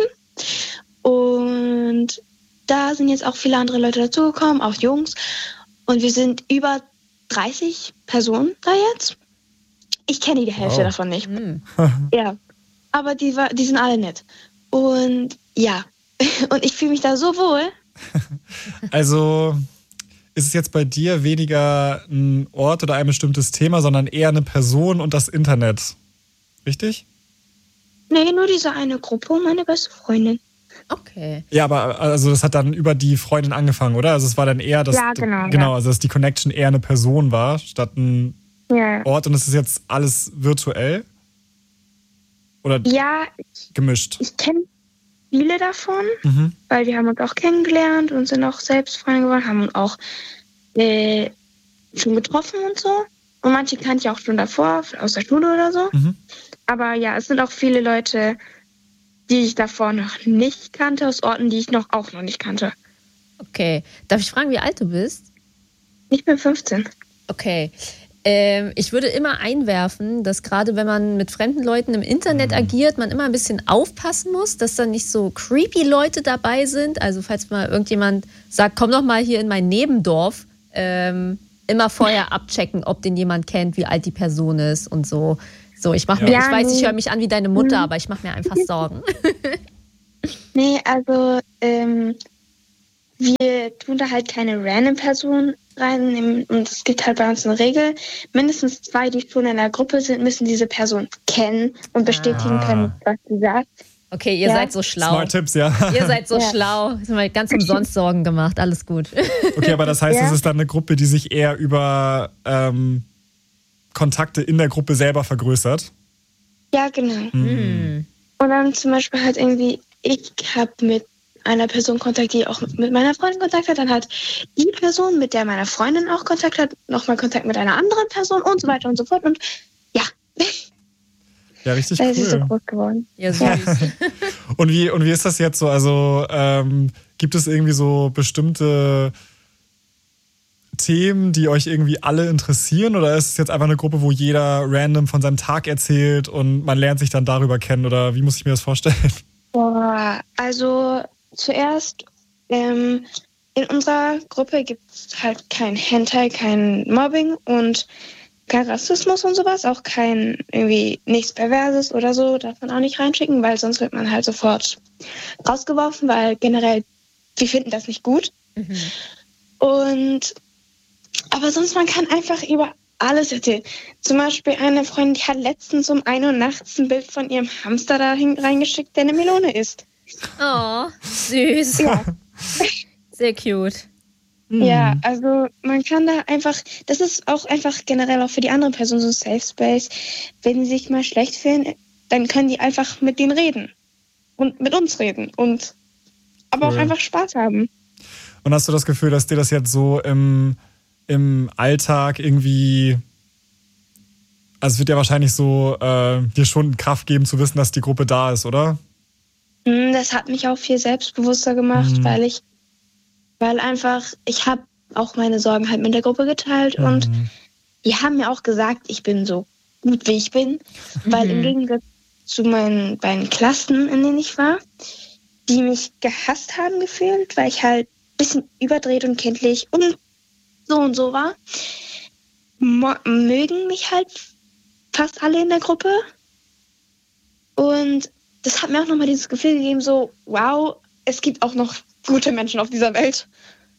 Und da sind jetzt auch viele andere Leute dazugekommen, auch Jungs. Und wir sind über dreißig Personen da jetzt. Ich kenne die Hälfte wow. davon nicht. Mhm. Ja, aber die, war, die sind alle nett. Und ja, und ich fühle mich da so wohl. Also ist es jetzt bei dir weniger ein Ort oder ein bestimmtes Thema, sondern eher eine Person und das Internet. Richtig? Nee, nur diese eine Gruppe und meine beste Freundin. Okay. Ja, aber also das hat dann über die Freundin angefangen, oder? Also es war dann eher, dass, ja, genau, genau, ja. also dass die Connection eher eine Person war, statt ein ja. Ort und es ist jetzt alles virtuell? Oder ja, gemischt? Ich kenne viele davon, mhm. weil wir haben uns auch kennengelernt und sind auch selbst Freunde geworden, haben uns auch äh, schon getroffen und so. Und manche kannte ich auch schon davor, aus der Schule oder so. Mhm. Aber ja, es sind auch viele Leute, die ich davor noch nicht kannte, aus Orten, die ich noch auch noch nicht kannte. Okay. Darf ich fragen, wie alt du bist? Ich bin fünfzehn. Okay. Ähm, ich würde immer einwerfen, dass gerade wenn man mit fremden Leuten im Internet mhm. agiert, man immer ein bisschen aufpassen muss, dass dann nicht so creepy Leute dabei sind. Also falls mal irgendjemand sagt, komm doch mal hier in mein Nebendorf, ähm, immer vorher abchecken, ob den jemand kennt, wie alt die Person ist und so. So, ich mach mir, ja, ich weiß, nee. ich höre mich an wie deine Mutter, aber ich mache mir einfach Sorgen. Nee, also ähm, wir tun da halt keine random Person rein und es gibt halt bei uns eine Regel. Mindestens zwei, die schon in der Gruppe sind, müssen diese Person kennen und bestätigen ah. können, was sie sagt. Okay, ihr ja. seid so schlau. Smart Tipps, ja. Ihr seid so ja. schlau. Ich habe mir ganz umsonst Sorgen gemacht. Alles gut. Okay, aber das heißt, ja. es ist dann eine Gruppe, die sich eher über ähm, Kontakte in der Gruppe selber vergrößert? Ja, genau. Mhm. Und dann zum Beispiel halt irgendwie, ich habe mit einer Person Kontakt, die auch mit meiner Freundin Kontakt hat. Dann hat die Person, mit der meine Freundin auch Kontakt hat, nochmal Kontakt mit einer anderen Person und so weiter und so fort. Und ja. Ja, richtig da cool. ist sie so groß geworden. Ja, süß. und, wie, und wie ist das jetzt so? Also ähm, gibt es irgendwie so bestimmte Themen, die euch irgendwie alle interessieren? Oder ist es jetzt einfach eine Gruppe, wo jeder random von seinem Tag erzählt und man lernt sich dann darüber kennen? Oder wie muss ich mir das vorstellen? Boah, also zuerst ähm, in unserer Gruppe gibt es halt kein Hentai, kein Mobbing und kein Rassismus und sowas, auch kein irgendwie nichts Perverses oder so, darf man auch nicht reinschicken, weil sonst wird man halt sofort rausgeworfen, weil generell, wir finden das nicht gut. Mhm. Und aber sonst, man kann einfach über alles erzählen. Zum Beispiel eine Freundin, die hat letztens um ein Uhr nachts ein Bild von ihrem Hamster da reingeschickt, der eine Melone isst. Oh, süß. Ja. Sehr cute. Ja, also man kann da einfach, das ist auch einfach generell auch für die anderen Personen so ein Safe Space. Wenn sie sich mal schlecht fühlen, dann können die einfach mit denen reden und mit uns reden und aber cool. auch einfach Spaß haben. Und hast du das Gefühl, dass dir das jetzt so im, im Alltag irgendwie, also es wird ja wahrscheinlich so äh, dir schon Kraft geben zu wissen, dass die Gruppe da ist, oder? Das hat mich auch viel selbstbewusster gemacht, mhm. weil ich Weil einfach, ich habe auch meine Sorgen halt mit der Gruppe geteilt mhm. und die haben mir auch gesagt, ich bin so gut, wie ich bin. Mhm. Weil im Gegensatz zu meinen beiden Klassen, in denen ich war, die mich gehasst haben gefühlt, weil ich halt ein bisschen überdreht und kindlich und so und so war, mo- mögen mich halt fast alle in der Gruppe. Und das hat mir auch nochmal dieses Gefühl gegeben, so, wow, es gibt auch noch gute Menschen auf dieser Welt.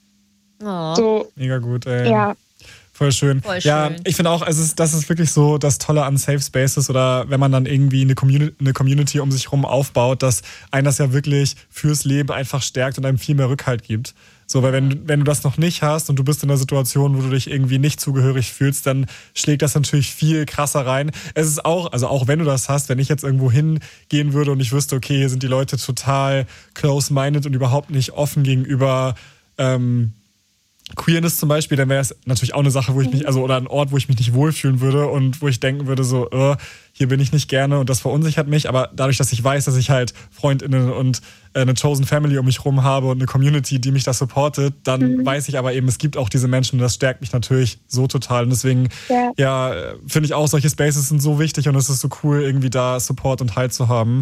Oh. So, mega gut, ey. ja. Voll schön. Voll ja, schön. ich finde auch, es ist, das ist wirklich so das Tolle an Safe Spaces oder wenn man dann irgendwie eine Community, eine Community um sich herum aufbaut, dass einen das ja wirklich fürs Leben einfach stärkt und einem viel mehr Rückhalt gibt. So, weil wenn, wenn du das noch nicht hast und du bist in einer Situation, wo du dich irgendwie nicht zugehörig fühlst, dann schlägt das natürlich viel krasser rein. Es ist auch, also auch wenn du das hast, wenn ich jetzt irgendwo hingehen würde und ich wüsste, okay, hier sind die Leute total close-minded und überhaupt nicht offen gegenüber ähm, Queerness zum Beispiel, dann wäre es natürlich auch eine Sache, wo ich mich, also oder ein Ort, wo ich mich nicht wohlfühlen würde und wo ich denken würde, so, äh, hier bin ich nicht gerne und das verunsichert mich. Aber dadurch, dass ich weiß, dass ich halt FreundInnen und äh, eine Chosen Family um mich rum habe und eine Community, die mich da supportet, dann mhm. weiß ich aber eben, es gibt auch diese Menschen und das stärkt mich natürlich so total. Und deswegen, ja, ja finde ich auch, solche Spaces sind so wichtig und es ist so cool, irgendwie da Support und Halt zu haben.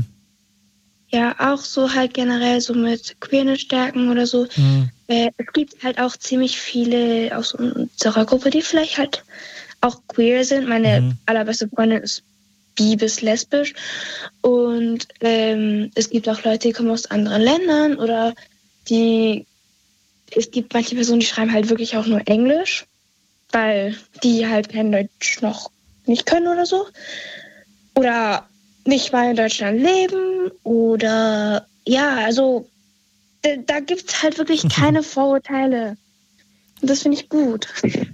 Ja, auch so halt generell so mit Queerness stärken oder so. Mhm. Äh, es gibt halt auch ziemlich viele aus unserer Gruppe, die vielleicht halt auch queer sind. Meine mhm. allerbeste Freundin ist bi bis lesbisch. Und ähm, es gibt auch Leute, die kommen aus anderen Ländern oder die, es gibt manche Personen, die schreiben halt wirklich auch nur Englisch, weil die halt kein Deutsch noch nicht können oder so. Oder nicht mal in Deutschland leben oder ja, also da, da gibt es halt wirklich keine Vorurteile. Und das finde ich gut.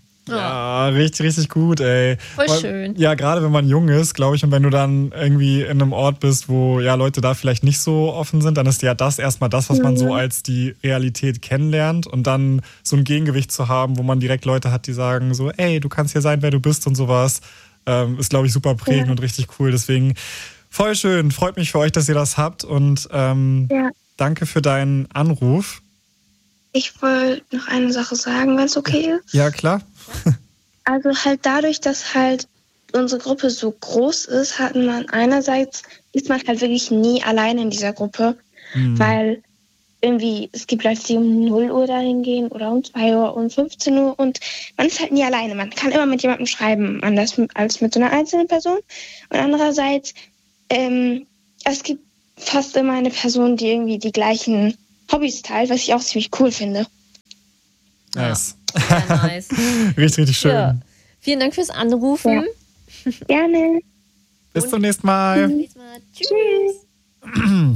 Ja, richtig, richtig gut, ey. Voll Weil, schön. Ja, gerade wenn man jung ist, glaube ich, und wenn du dann irgendwie in einem Ort bist, wo ja Leute da vielleicht nicht so offen sind, dann ist ja das erstmal das, was man so als die Realität kennenlernt und dann so ein Gegengewicht zu haben, wo man direkt Leute hat, die sagen so, ey, du kannst hier sein, wer du bist und sowas, ähm, ist, glaube ich, super prägend ja. und richtig cool. Deswegen voll schön, freut mich für euch, dass ihr das habt und ähm, ja. danke für deinen Anruf. Ich wollte noch eine Sache sagen, wenn es okay ist. Ja, klar. Also halt dadurch, dass halt unsere Gruppe so groß ist, hatten man einerseits, ist man halt wirklich nie alleine in dieser Gruppe, mhm. weil irgendwie, es gibt Leute, die um null Uhr dahin gehen oder um zwei Uhr, um fünfzehn Uhr und man ist halt nie alleine. Man kann immer mit jemandem schreiben, anders als mit so einer einzelnen Person. Und andererseits, ähm, es gibt fast immer eine Person, die irgendwie die gleichen Hobbys teilt, was ich auch ziemlich cool finde. Nice. Ja, sehr nice. richtig, richtig schön. Ja. Vielen Dank fürs Anrufen. Ja. Gerne. Bis zum nächsten Mal. Bis zum nächsten Mal. Tschüss.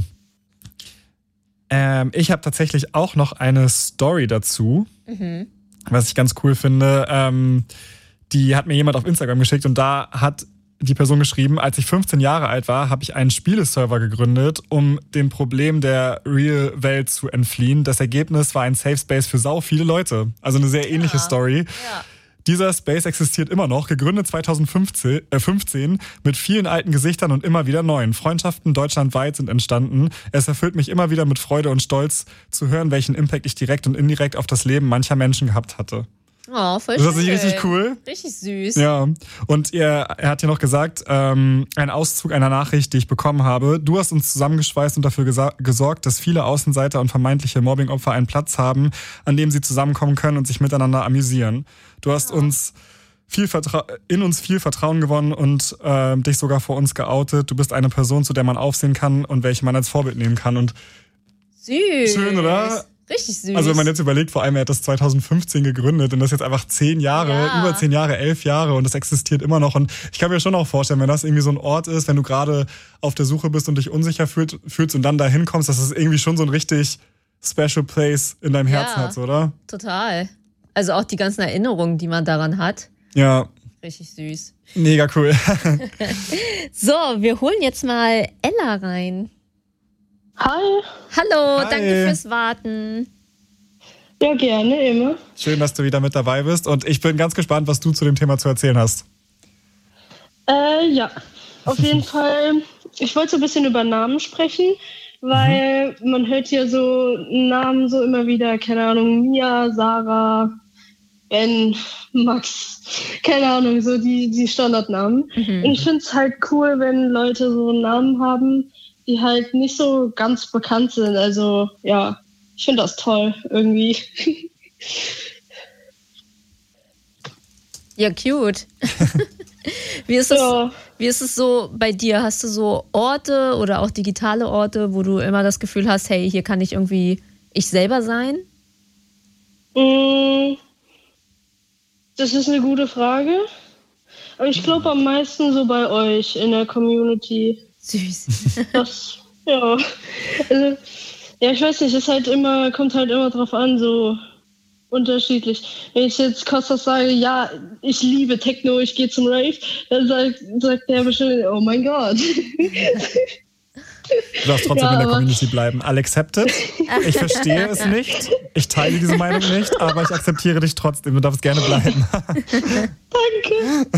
ähm, ich habe tatsächlich auch noch eine Story dazu, mhm. was ich ganz cool finde. Ähm, die hat mir jemand auf Instagram geschickt und da hat die Person geschrieben, als ich fünfzehn Jahre alt war, habe ich einen Spieleserver gegründet, um dem Problem der Real-Welt zu entfliehen. Das Ergebnis war ein Safe Space für sau viele Leute. Also eine sehr ähnliche ja. Story. Ja. Dieser Space existiert immer noch, gegründet zwanzig fünfzehn mit vielen alten Gesichtern und immer wieder neuen. Freundschaften deutschlandweit sind entstanden. Es erfüllt mich immer wieder mit Freude und Stolz zu hören, welchen Impact ich direkt und indirekt auf das Leben mancher Menschen gehabt hatte. Oh, voll schön. Das ist schön. richtig cool. Richtig süß. Ja, und er, er hat hier noch gesagt, ähm, ein Auszug einer Nachricht, die ich bekommen habe. Du hast uns zusammengeschweißt und dafür gesa- gesorgt, dass viele Außenseiter und vermeintliche Mobbingopfer einen Platz haben, an dem sie zusammenkommen können und sich miteinander amüsieren. Du hast oh. uns viel Vertra- in uns viel Vertrauen gewonnen und äh, dich sogar vor uns geoutet. Du bist eine Person, zu der man aufsehen kann und welche man als Vorbild nehmen kann. Und süß. Schön, oder? Richtig süß. Also wenn man jetzt überlegt, vor allem er hat das zwanzig fünfzehn gegründet und das jetzt einfach zehn Jahre, ja. über zehn Jahre, elf Jahre und das existiert immer noch. Und ich kann mir schon auch vorstellen, wenn das irgendwie so ein Ort ist, wenn du gerade auf der Suche bist und dich unsicher fühlst, fühlst und dann dahin kommst, dass es irgendwie schon so ein richtig special place in deinem Herzen ja, hat, oder? Total. Also auch die ganzen Erinnerungen, die man daran hat. Ja. Richtig süß. Mega cool. So, wir holen jetzt mal Ella rein. Hi. Hallo, Hi. Danke fürs Warten. Ja, gerne, immer. Schön, dass du wieder mit dabei bist und ich bin ganz gespannt, was du zu dem Thema zu erzählen hast. Äh, ja, auf jeden Fall. Ich wollte so ein bisschen über Namen sprechen, weil mhm. man hört ja so Namen so immer wieder, keine Ahnung, Mia, Sarah, Ben, Max, keine Ahnung, so die, die Standardnamen. Mhm. Und ich finde es halt cool, wenn Leute so Namen haben, die halt nicht so ganz bekannt sind. Also, ja, ich finde das toll, irgendwie. Ja, cute. Wie ist es, ja. wie ist es so bei dir? Hast du so Orte oder auch digitale Orte, wo du immer das Gefühl hast, hey, hier kann ich irgendwie ich selber sein? Das ist eine gute Frage. Aber ich glaube am meisten so bei euch in der Community. Süß. Das, ja. Also, ja, ich weiß nicht, es halt immer, kommt halt immer drauf an, so unterschiedlich. Wenn ich jetzt Kostas sage, ja, ich liebe Techno, ich gehe zum Rave, dann sagt, sagt der bestimmt, oh mein Gott. Du darfst trotzdem ja, in der Community bleiben. I'll accept it. Ich verstehe es nicht. Ich teile diese Meinung nicht, aber ich akzeptiere dich trotzdem. Du darfst gerne bleiben. Danke.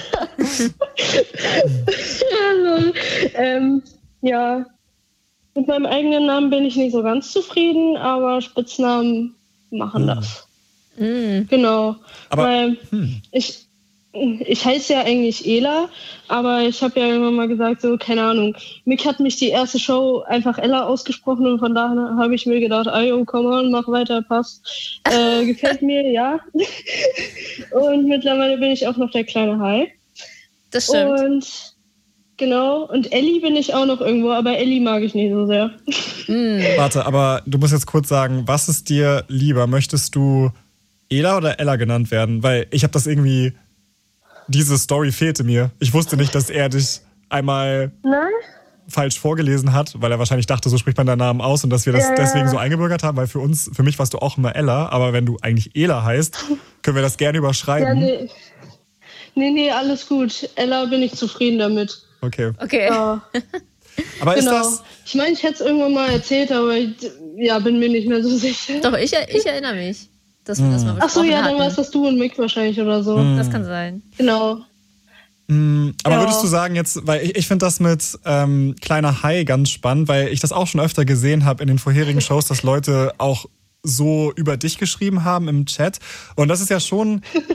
also, ähm, ja, mit meinem eigenen Namen bin ich nicht so ganz zufrieden, aber Spitznamen machen das. Mhm. Genau. Aber, weil hm. ich, ich heiße ja eigentlich Ela, aber ich habe ja immer mal gesagt, so, keine Ahnung, Mick hat mich die erste Show einfach Ella ausgesprochen und von daher habe ich mir gedacht, ayo, komm on, mach weiter, passt. Äh, gefällt mir, ja. Und mittlerweile bin ich auch noch der kleine Hai. Das stimmt. Und genau, und Ellie bin ich auch noch irgendwo, aber Ellie mag ich nicht so sehr. Mm. Warte, aber du musst jetzt kurz sagen, was ist dir lieber? Möchtest du Ela oder Ella genannt werden? Weil ich habe das irgendwie, diese Story fehlte mir. Ich wusste nicht, dass er dich einmal Nein? falsch vorgelesen hat, weil er wahrscheinlich dachte, so spricht man deinen Namen aus und dass wir das ja, deswegen so eingebürgert haben, weil für uns, für mich warst du auch immer Ella, aber wenn du eigentlich Ela heißt, können wir das gerne überschreiben. Ja, nee. Nee, nee, alles gut. Ella bin ich zufrieden damit. Okay. Okay. Ja. Aber genau. ist das... Ich meine, ich hätte es irgendwann mal erzählt, aber ich ja, bin mir nicht mehr so sicher. Doch, ich, ich erinnere mich, dass wir mm. das mal besprochen Ach so, ja, dann hatten. warst das du und Mick wahrscheinlich oder so. Mm. Das kann sein. Genau. Mm, aber ja. würdest du sagen jetzt, weil ich, ich finde das mit ähm, kleiner Hai ganz spannend, weil ich das auch schon öfter gesehen habe in den vorherigen Shows, dass Leute auch so über dich geschrieben haben im Chat. Und das ist ja schon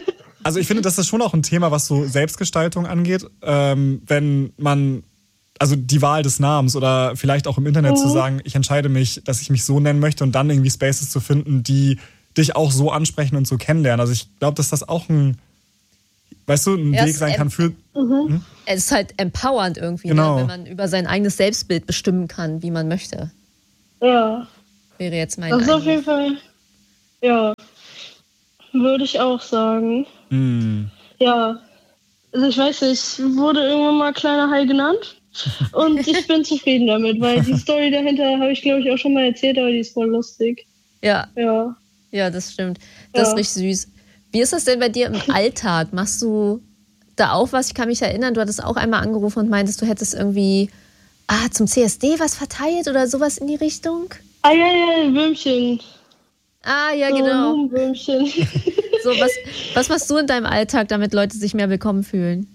Also ich finde, das ist schon auch ein Thema, was so Selbstgestaltung angeht. Ähm, wenn man, also die Wahl des Namens oder vielleicht auch im Internet mhm. zu sagen, ich entscheide mich, dass ich mich so nennen möchte und dann irgendwie Spaces zu finden, die dich auch so ansprechen und so kennenlernen. Also ich glaube, dass das auch ein, weißt du, ein ja, Weg sein kann für... Mhm. Hm? Es ist halt empowernd irgendwie, genau. ne? Wenn man über sein eigenes Selbstbild bestimmen kann, wie man möchte. Ja. Wäre jetzt mein Das ist Eindruck. auf jeden Fall, ja, würde ich auch sagen. Mm. Ja, also ich weiß nicht, ich wurde irgendwann mal kleiner Hai genannt und ich bin zufrieden damit, weil die Story dahinter habe ich, glaube ich, auch schon mal erzählt, aber die ist voll lustig. Ja. Ja. Ja, das stimmt. Das ja. ist richtig süß. Wie ist das denn bei dir im Alltag? Machst du da auch was? Ich kann mich erinnern, du hattest auch einmal angerufen und meintest, du hättest irgendwie ah, zum C S D was verteilt oder sowas in die Richtung? Ah, ja, ja, Würmchen. Ah, ja, so, genau. Würmchen. So, was, was machst du in deinem Alltag, damit Leute sich mehr willkommen fühlen?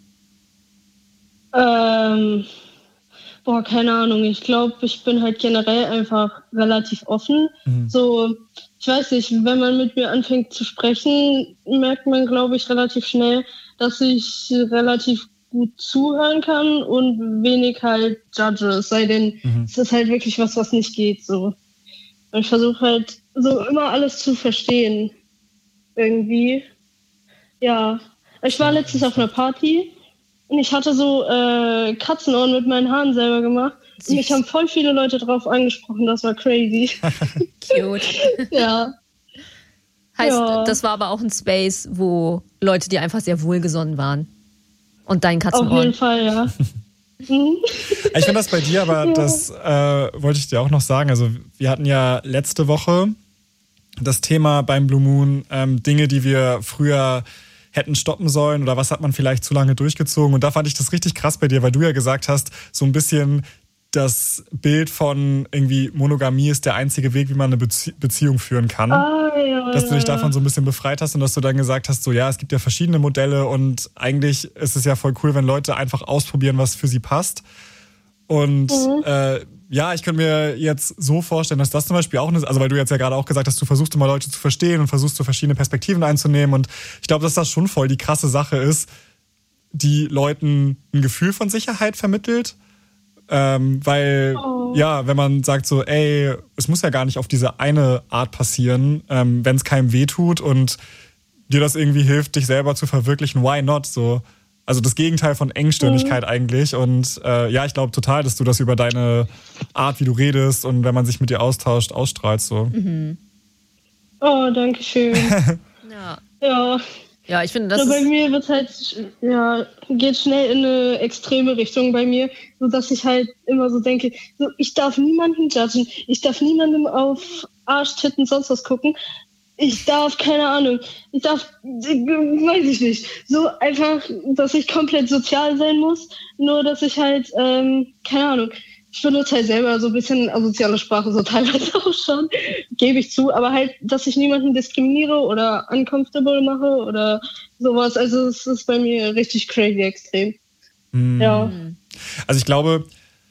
Ähm, boah, keine Ahnung. Ich glaube, ich bin halt generell einfach relativ offen. Mhm. So, ich weiß nicht, wenn man mit mir anfängt zu sprechen, merkt man, glaube ich, relativ schnell, dass ich relativ gut zuhören kann und wenig halt judge. Es sei denn, mhm. es ist halt wirklich was, was nicht geht. So. Ich versuche halt so immer alles zu verstehen. Irgendwie. Ja. Ich war letztens auf einer Party und ich hatte so äh, Katzenohren mit meinen Haaren selber gemacht. Und mich haben voll viele Leute drauf angesprochen. Das war crazy. Cute. Ja. Heißt, ja. das war aber auch ein Space, wo Leute dir einfach sehr wohlgesonnen waren. Und dein Katzenohren. Auf jeden Fall, ja. Ich finde das bei dir, aber ja. das äh, wollte ich dir auch noch sagen. Also wir hatten ja letzte Woche das Thema beim Blue Moon, ähm, Dinge, die wir früher hätten stoppen sollen oder was hat man vielleicht zu lange durchgezogen. Und da fand ich das richtig krass bei dir, weil du ja gesagt hast, so ein bisschen das Bild von irgendwie Monogamie ist der einzige Weg, wie man eine Bezie- Beziehung führen kann. Ah, ja, dass du dich ja, davon so ein bisschen befreit hast und dass du dann gesagt hast, so ja, es gibt ja verschiedene Modelle und eigentlich ist es ja voll cool, wenn Leute einfach ausprobieren, was für sie passt. Und mhm. äh, ja, ich könnte mir jetzt so vorstellen, dass das zum Beispiel auch eine, also weil du jetzt ja gerade auch gesagt hast, du versuchst immer Leute zu verstehen und versuchst so verschiedene Perspektiven einzunehmen und ich glaube, dass das schon voll die krasse Sache ist, die Leuten ein Gefühl von Sicherheit vermittelt. Ähm, weil, oh. ja, wenn man sagt so, ey, es muss ja gar nicht auf diese eine Art passieren, ähm, wenn es keinem wehtut und dir das irgendwie hilft, dich selber zu verwirklichen, why not? So, also das Gegenteil von Engstirnigkeit mhm. eigentlich. Und äh, ja, ich glaube total, dass du das über deine Art, wie du redest und wenn man sich mit dir austauscht, ausstrahlst. So. Mhm. Oh, danke schön. ja. Ja. Ja, ich finde, das so, bei ist mir wird halt, ja, geht schnell in eine extreme Richtung bei mir, so dass ich halt immer so denke, so, ich darf niemanden judgen, ich darf niemandem auf Arsch, Titten, sonst was gucken, ich darf, keine Ahnung, ich darf, weiß ich nicht, so einfach, dass ich komplett sozial sein muss, nur dass ich halt, ähm, keine Ahnung, ich benutze halt selber so ein bisschen asoziale Sprache, so teilweise auch schon, gebe ich zu, aber halt, dass ich niemanden diskriminiere oder uncomfortable mache oder sowas. Also es ist bei mir richtig crazy extrem. Mhm. Ja. Also ich glaube,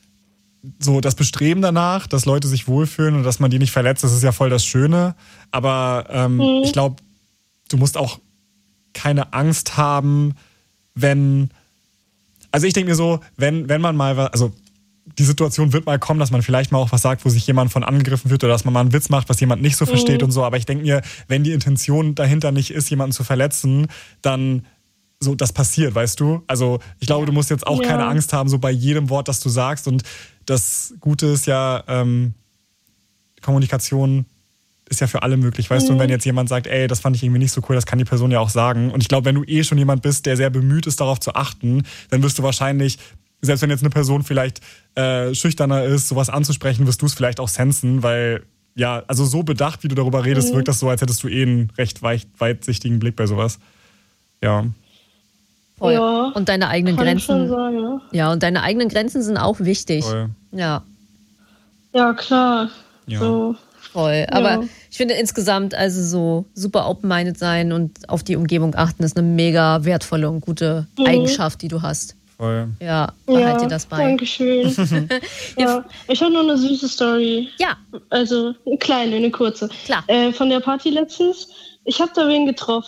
so das Bestreben danach, dass Leute sich wohlfühlen und dass man die nicht verletzt, das ist ja voll das Schöne. Aber ähm, mhm. ich glaube, du musst auch keine Angst haben, wenn, also ich denke mir so, wenn, wenn man mal was, also die Situation wird mal kommen, dass man vielleicht mal auch was sagt, wo sich jemand von angegriffen wird oder dass man mal einen Witz macht, was jemand nicht so versteht mhm. und so. Aber ich denke mir, wenn die Intention dahinter nicht ist, jemanden zu verletzen, dann so, das passiert, weißt du? Also ich glaube, du musst jetzt auch ja. keine Angst haben, so bei jedem Wort, das du sagst. Und das Gute ist ja, ähm, Kommunikation ist ja für alle möglich, weißt mhm. du? Und wenn jetzt jemand sagt, ey, das fand ich irgendwie nicht so cool, das kann die Person ja auch sagen. Und ich glaube, wenn du eh schon jemand bist, der sehr bemüht ist, darauf zu achten, dann wirst du wahrscheinlich, selbst wenn jetzt eine Person vielleicht äh, schüchterner ist, sowas anzusprechen, wirst du es vielleicht auch sensen, weil, ja, also so bedacht, wie du darüber redest, mhm. wirkt das so, als hättest du eh einen recht weit, weitsichtigen Blick bei sowas. Ja. Voll. Ja, und deine eigenen kann Grenzen. Ich schon sagen, ja. ja, und deine eigenen Grenzen sind auch wichtig. Voll. Ja. Ja, klar. Ja. So. Voll. Aber ja. ich finde insgesamt, also so super open-minded sein und auf die Umgebung achten, ist eine mega wertvolle und gute mhm. Eigenschaft, die du hast. Voll. Ja, behalt ja, dir das bei. Dankeschön. ja, ich habe noch eine süße Story. Ja. Also eine kleine, eine kurze. Klar. Äh, von der Party letztens. Ich habe da wen getroffen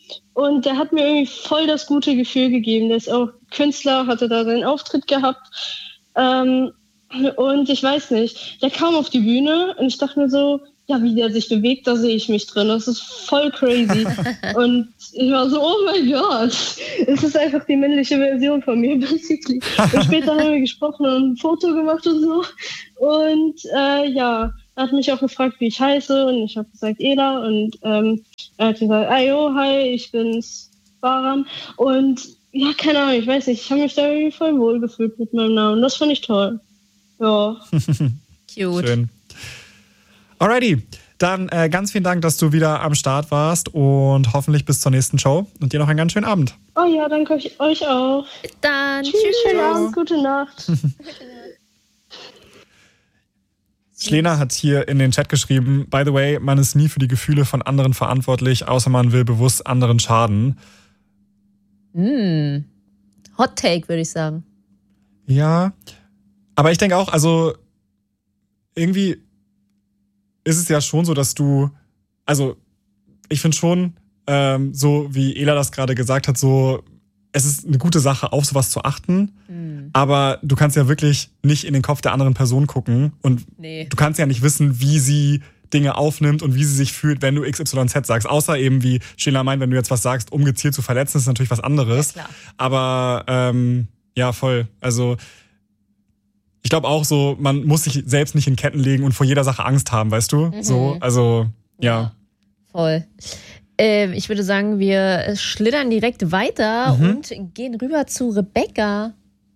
Und der hat mir irgendwie voll das gute Gefühl gegeben. Der ist auch Künstler, hatte da seinen Auftritt gehabt. Ähm, und ich weiß nicht, der kam auf die Bühne und ich dachte mir so, ja, wie der sich bewegt, da sehe ich mich drin. Das ist voll crazy. Und ich war so, oh mein Gott, es ist einfach die männliche Version von mir, basically. Und später haben wir gesprochen und ein Foto gemacht und so. Und äh, ja, er hat mich auch gefragt, wie ich heiße. Und ich habe gesagt, Ela. Und ähm, er hat gesagt, ayo, hi, ich bin's, Baran. Und ja, keine Ahnung, ich weiß nicht, ich habe mich da irgendwie voll wohl gefühlt mit meinem Namen. Das fand ich toll. Ja. Cute. Schön. Alrighty, dann äh, ganz vielen Dank, dass du wieder am Start warst und hoffentlich bis zur nächsten Show und dir noch einen ganz schönen Abend. Oh ja, danke euch auch. Bis dann. Tschüss. Schönen Abend, gute Nacht. Schlena hat hier in den Chat geschrieben, by the way, man ist nie für die Gefühle von anderen verantwortlich, außer man will bewusst anderen schaden. Mm. Hot Take, würde ich sagen. Ja, aber ich denke auch, also irgendwie ist es ja schon so, dass du, also ich finde schon, ähm, so wie Ela das gerade gesagt hat, so es ist eine gute Sache, auf sowas zu achten, mhm. aber du kannst ja wirklich nicht in den Kopf der anderen Person gucken und nee. du kannst ja nicht wissen, wie sie Dinge aufnimmt und wie sie sich fühlt, wenn du X Y Z sagst. Außer eben, wie Sheila meint, wenn du jetzt was sagst, um gezielt zu verletzen, ist natürlich was anderes. Ja, klar. Aber ähm, ja, voll. Also ich glaube auch so, man muss sich selbst nicht in Ketten legen und vor jeder Sache Angst haben, weißt du? Mhm. So, also, ja. ja voll. Ähm, ich würde sagen, wir schlittern direkt weiter mhm. und gehen rüber zu Rebecca.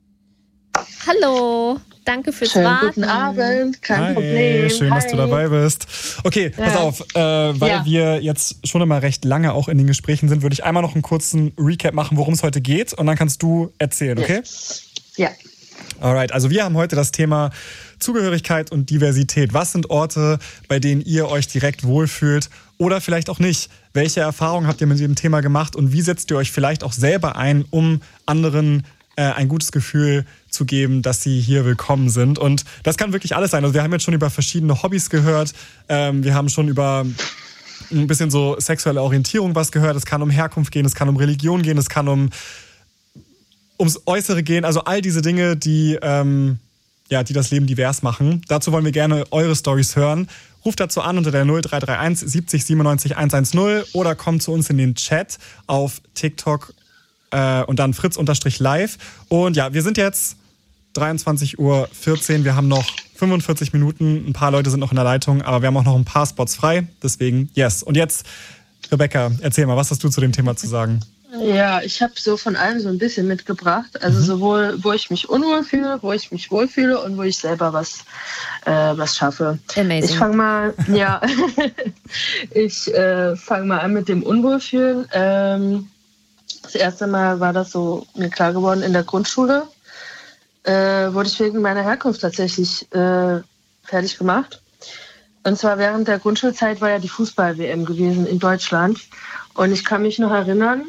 Hallo, danke fürs Schönen Warten. Guten Abend, kein Hi, Problem. Schön, Hi. dass du dabei bist. Okay, ja. pass auf, äh, weil ja. wir jetzt schon immer recht lange auch in den Gesprächen sind, würde ich einmal noch einen kurzen Recap machen, worum es heute geht und dann kannst du erzählen, okay? Ja. Alright, also wir haben heute das Thema Zugehörigkeit und Diversität. Was sind Orte, bei denen ihr euch direkt wohlfühlt oder vielleicht auch nicht? Welche Erfahrungen habt ihr mit diesem Thema gemacht und wie setzt ihr euch vielleicht auch selber ein, um anderen äh, ein gutes Gefühl zu geben, dass sie hier willkommen sind? Und das kann wirklich alles sein. Also wir haben jetzt schon über verschiedene Hobbys gehört. Ähm, wir haben schon über ein bisschen so sexuelle Orientierung was gehört. Es kann um Herkunft gehen, es kann um Religion gehen, es kann um ums Äußere gehen, also all diese Dinge, die, ähm, ja, die das Leben divers machen. Dazu wollen wir gerne eure Storys hören. Ruft dazu an unter der null drei drei eins siebzig siebenundneunzig hundertzehn oder kommt zu uns in den Chat auf TikTok äh, und dann fritz-live. Und ja, wir sind jetzt dreiundzwanzig Uhr vierzehn, wir haben noch fünfundvierzig Minuten, ein paar Leute sind noch in der Leitung, aber wir haben auch noch ein paar Spots frei, deswegen yes. Und jetzt, Rebecca, erzähl mal, was hast du zu dem Thema zu sagen? Ja, ich habe so von allem so ein bisschen mitgebracht. Also mhm. sowohl, wo ich mich unwohl fühle, wo ich mich wohlfühle und wo ich selber was, äh, was schaffe. Amazing. Ich fange mal, ja, ich äh, fange mal an mit dem Unwohlfühlen. Ähm, das erste Mal war das so mir klar geworden in der Grundschule. Äh, wurde ich wegen meiner Herkunft tatsächlich äh, fertig gemacht. Und zwar während der Grundschulzeit war ja die Fußball-W M gewesen in Deutschland. Und ich kann mich noch erinnern,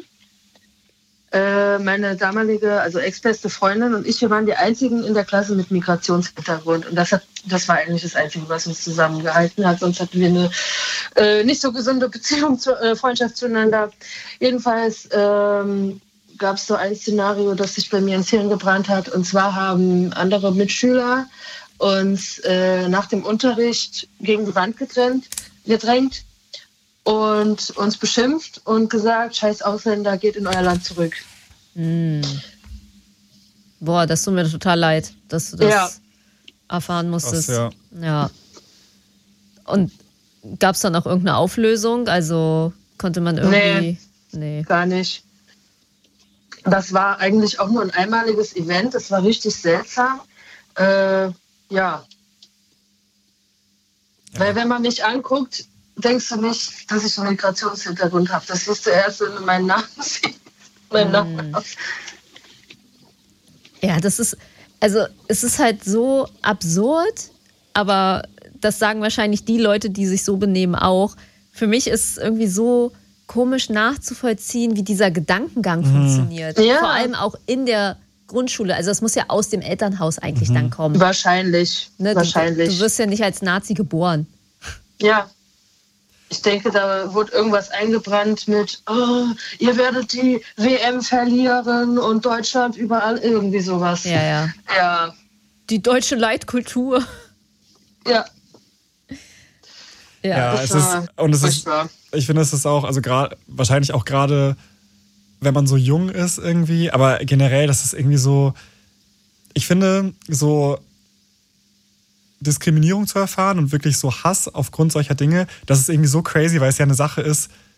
meine damalige, also ex-beste Freundin und ich, wir waren die einzigen in der Klasse mit Migrationshintergrund. Und das, hat, das war eigentlich das Einzige, was uns zusammengehalten hat. Sonst hatten wir eine äh, nicht so gesunde Beziehung, zu, äh, Freundschaft zueinander. Jedenfalls ähm, gab es so ein Szenario, das sich bei mir ins Hirn gebrannt hat. Und zwar haben andere Mitschüler uns äh, nach dem Unterricht gegen die Wand getrennt, gedrängt und uns beschimpft und gesagt, scheiß Ausländer, geht in euer Land zurück. Mm. Boah, das tut mir total leid, dass du das ja. erfahren musstest. Krass, ja. ja. Und gab es dann auch irgendeine Auflösung? Also konnte man irgendwie... Nee, nee, gar nicht. Das war eigentlich auch nur ein einmaliges Event. Das war richtig seltsam. Äh, ja. ja. Weil wenn man mich anguckt, denkst du nicht, dass ich einen Migrationshintergrund habe. Das siehst du erst, wenn du meinen Namen siehst. Meinen Namen hast. Ja, das ist, also es ist halt so absurd, aber das sagen wahrscheinlich die Leute, die sich so benehmen, auch. Für mich ist es irgendwie so komisch nachzuvollziehen, wie dieser Gedankengang mhm. funktioniert. Ja. Vor allem auch in der Grundschule. Also es muss ja aus dem Elternhaus eigentlich mhm. dann kommen. Wahrscheinlich. Ne? Wahrscheinlich. Du, du wirst ja nicht als Nazi geboren. Ja. ich denke, da wurde irgendwas eingebrannt mit, oh, ihr werdet die W M verlieren und Deutschland überall, irgendwie sowas. Ja, ja. Ja. Die deutsche Leitkultur. Ja. Ja, ja es ist, und es ist, ich finde, es ist auch, also gerade, wahrscheinlich auch gerade, wenn man so jung ist irgendwie, aber generell, das ist irgendwie so, ich finde, so Diskriminierung zu erfahren und wirklich so Hass aufgrund solcher Dinge, das ist irgendwie so crazy, weil es ja eine Sache ist,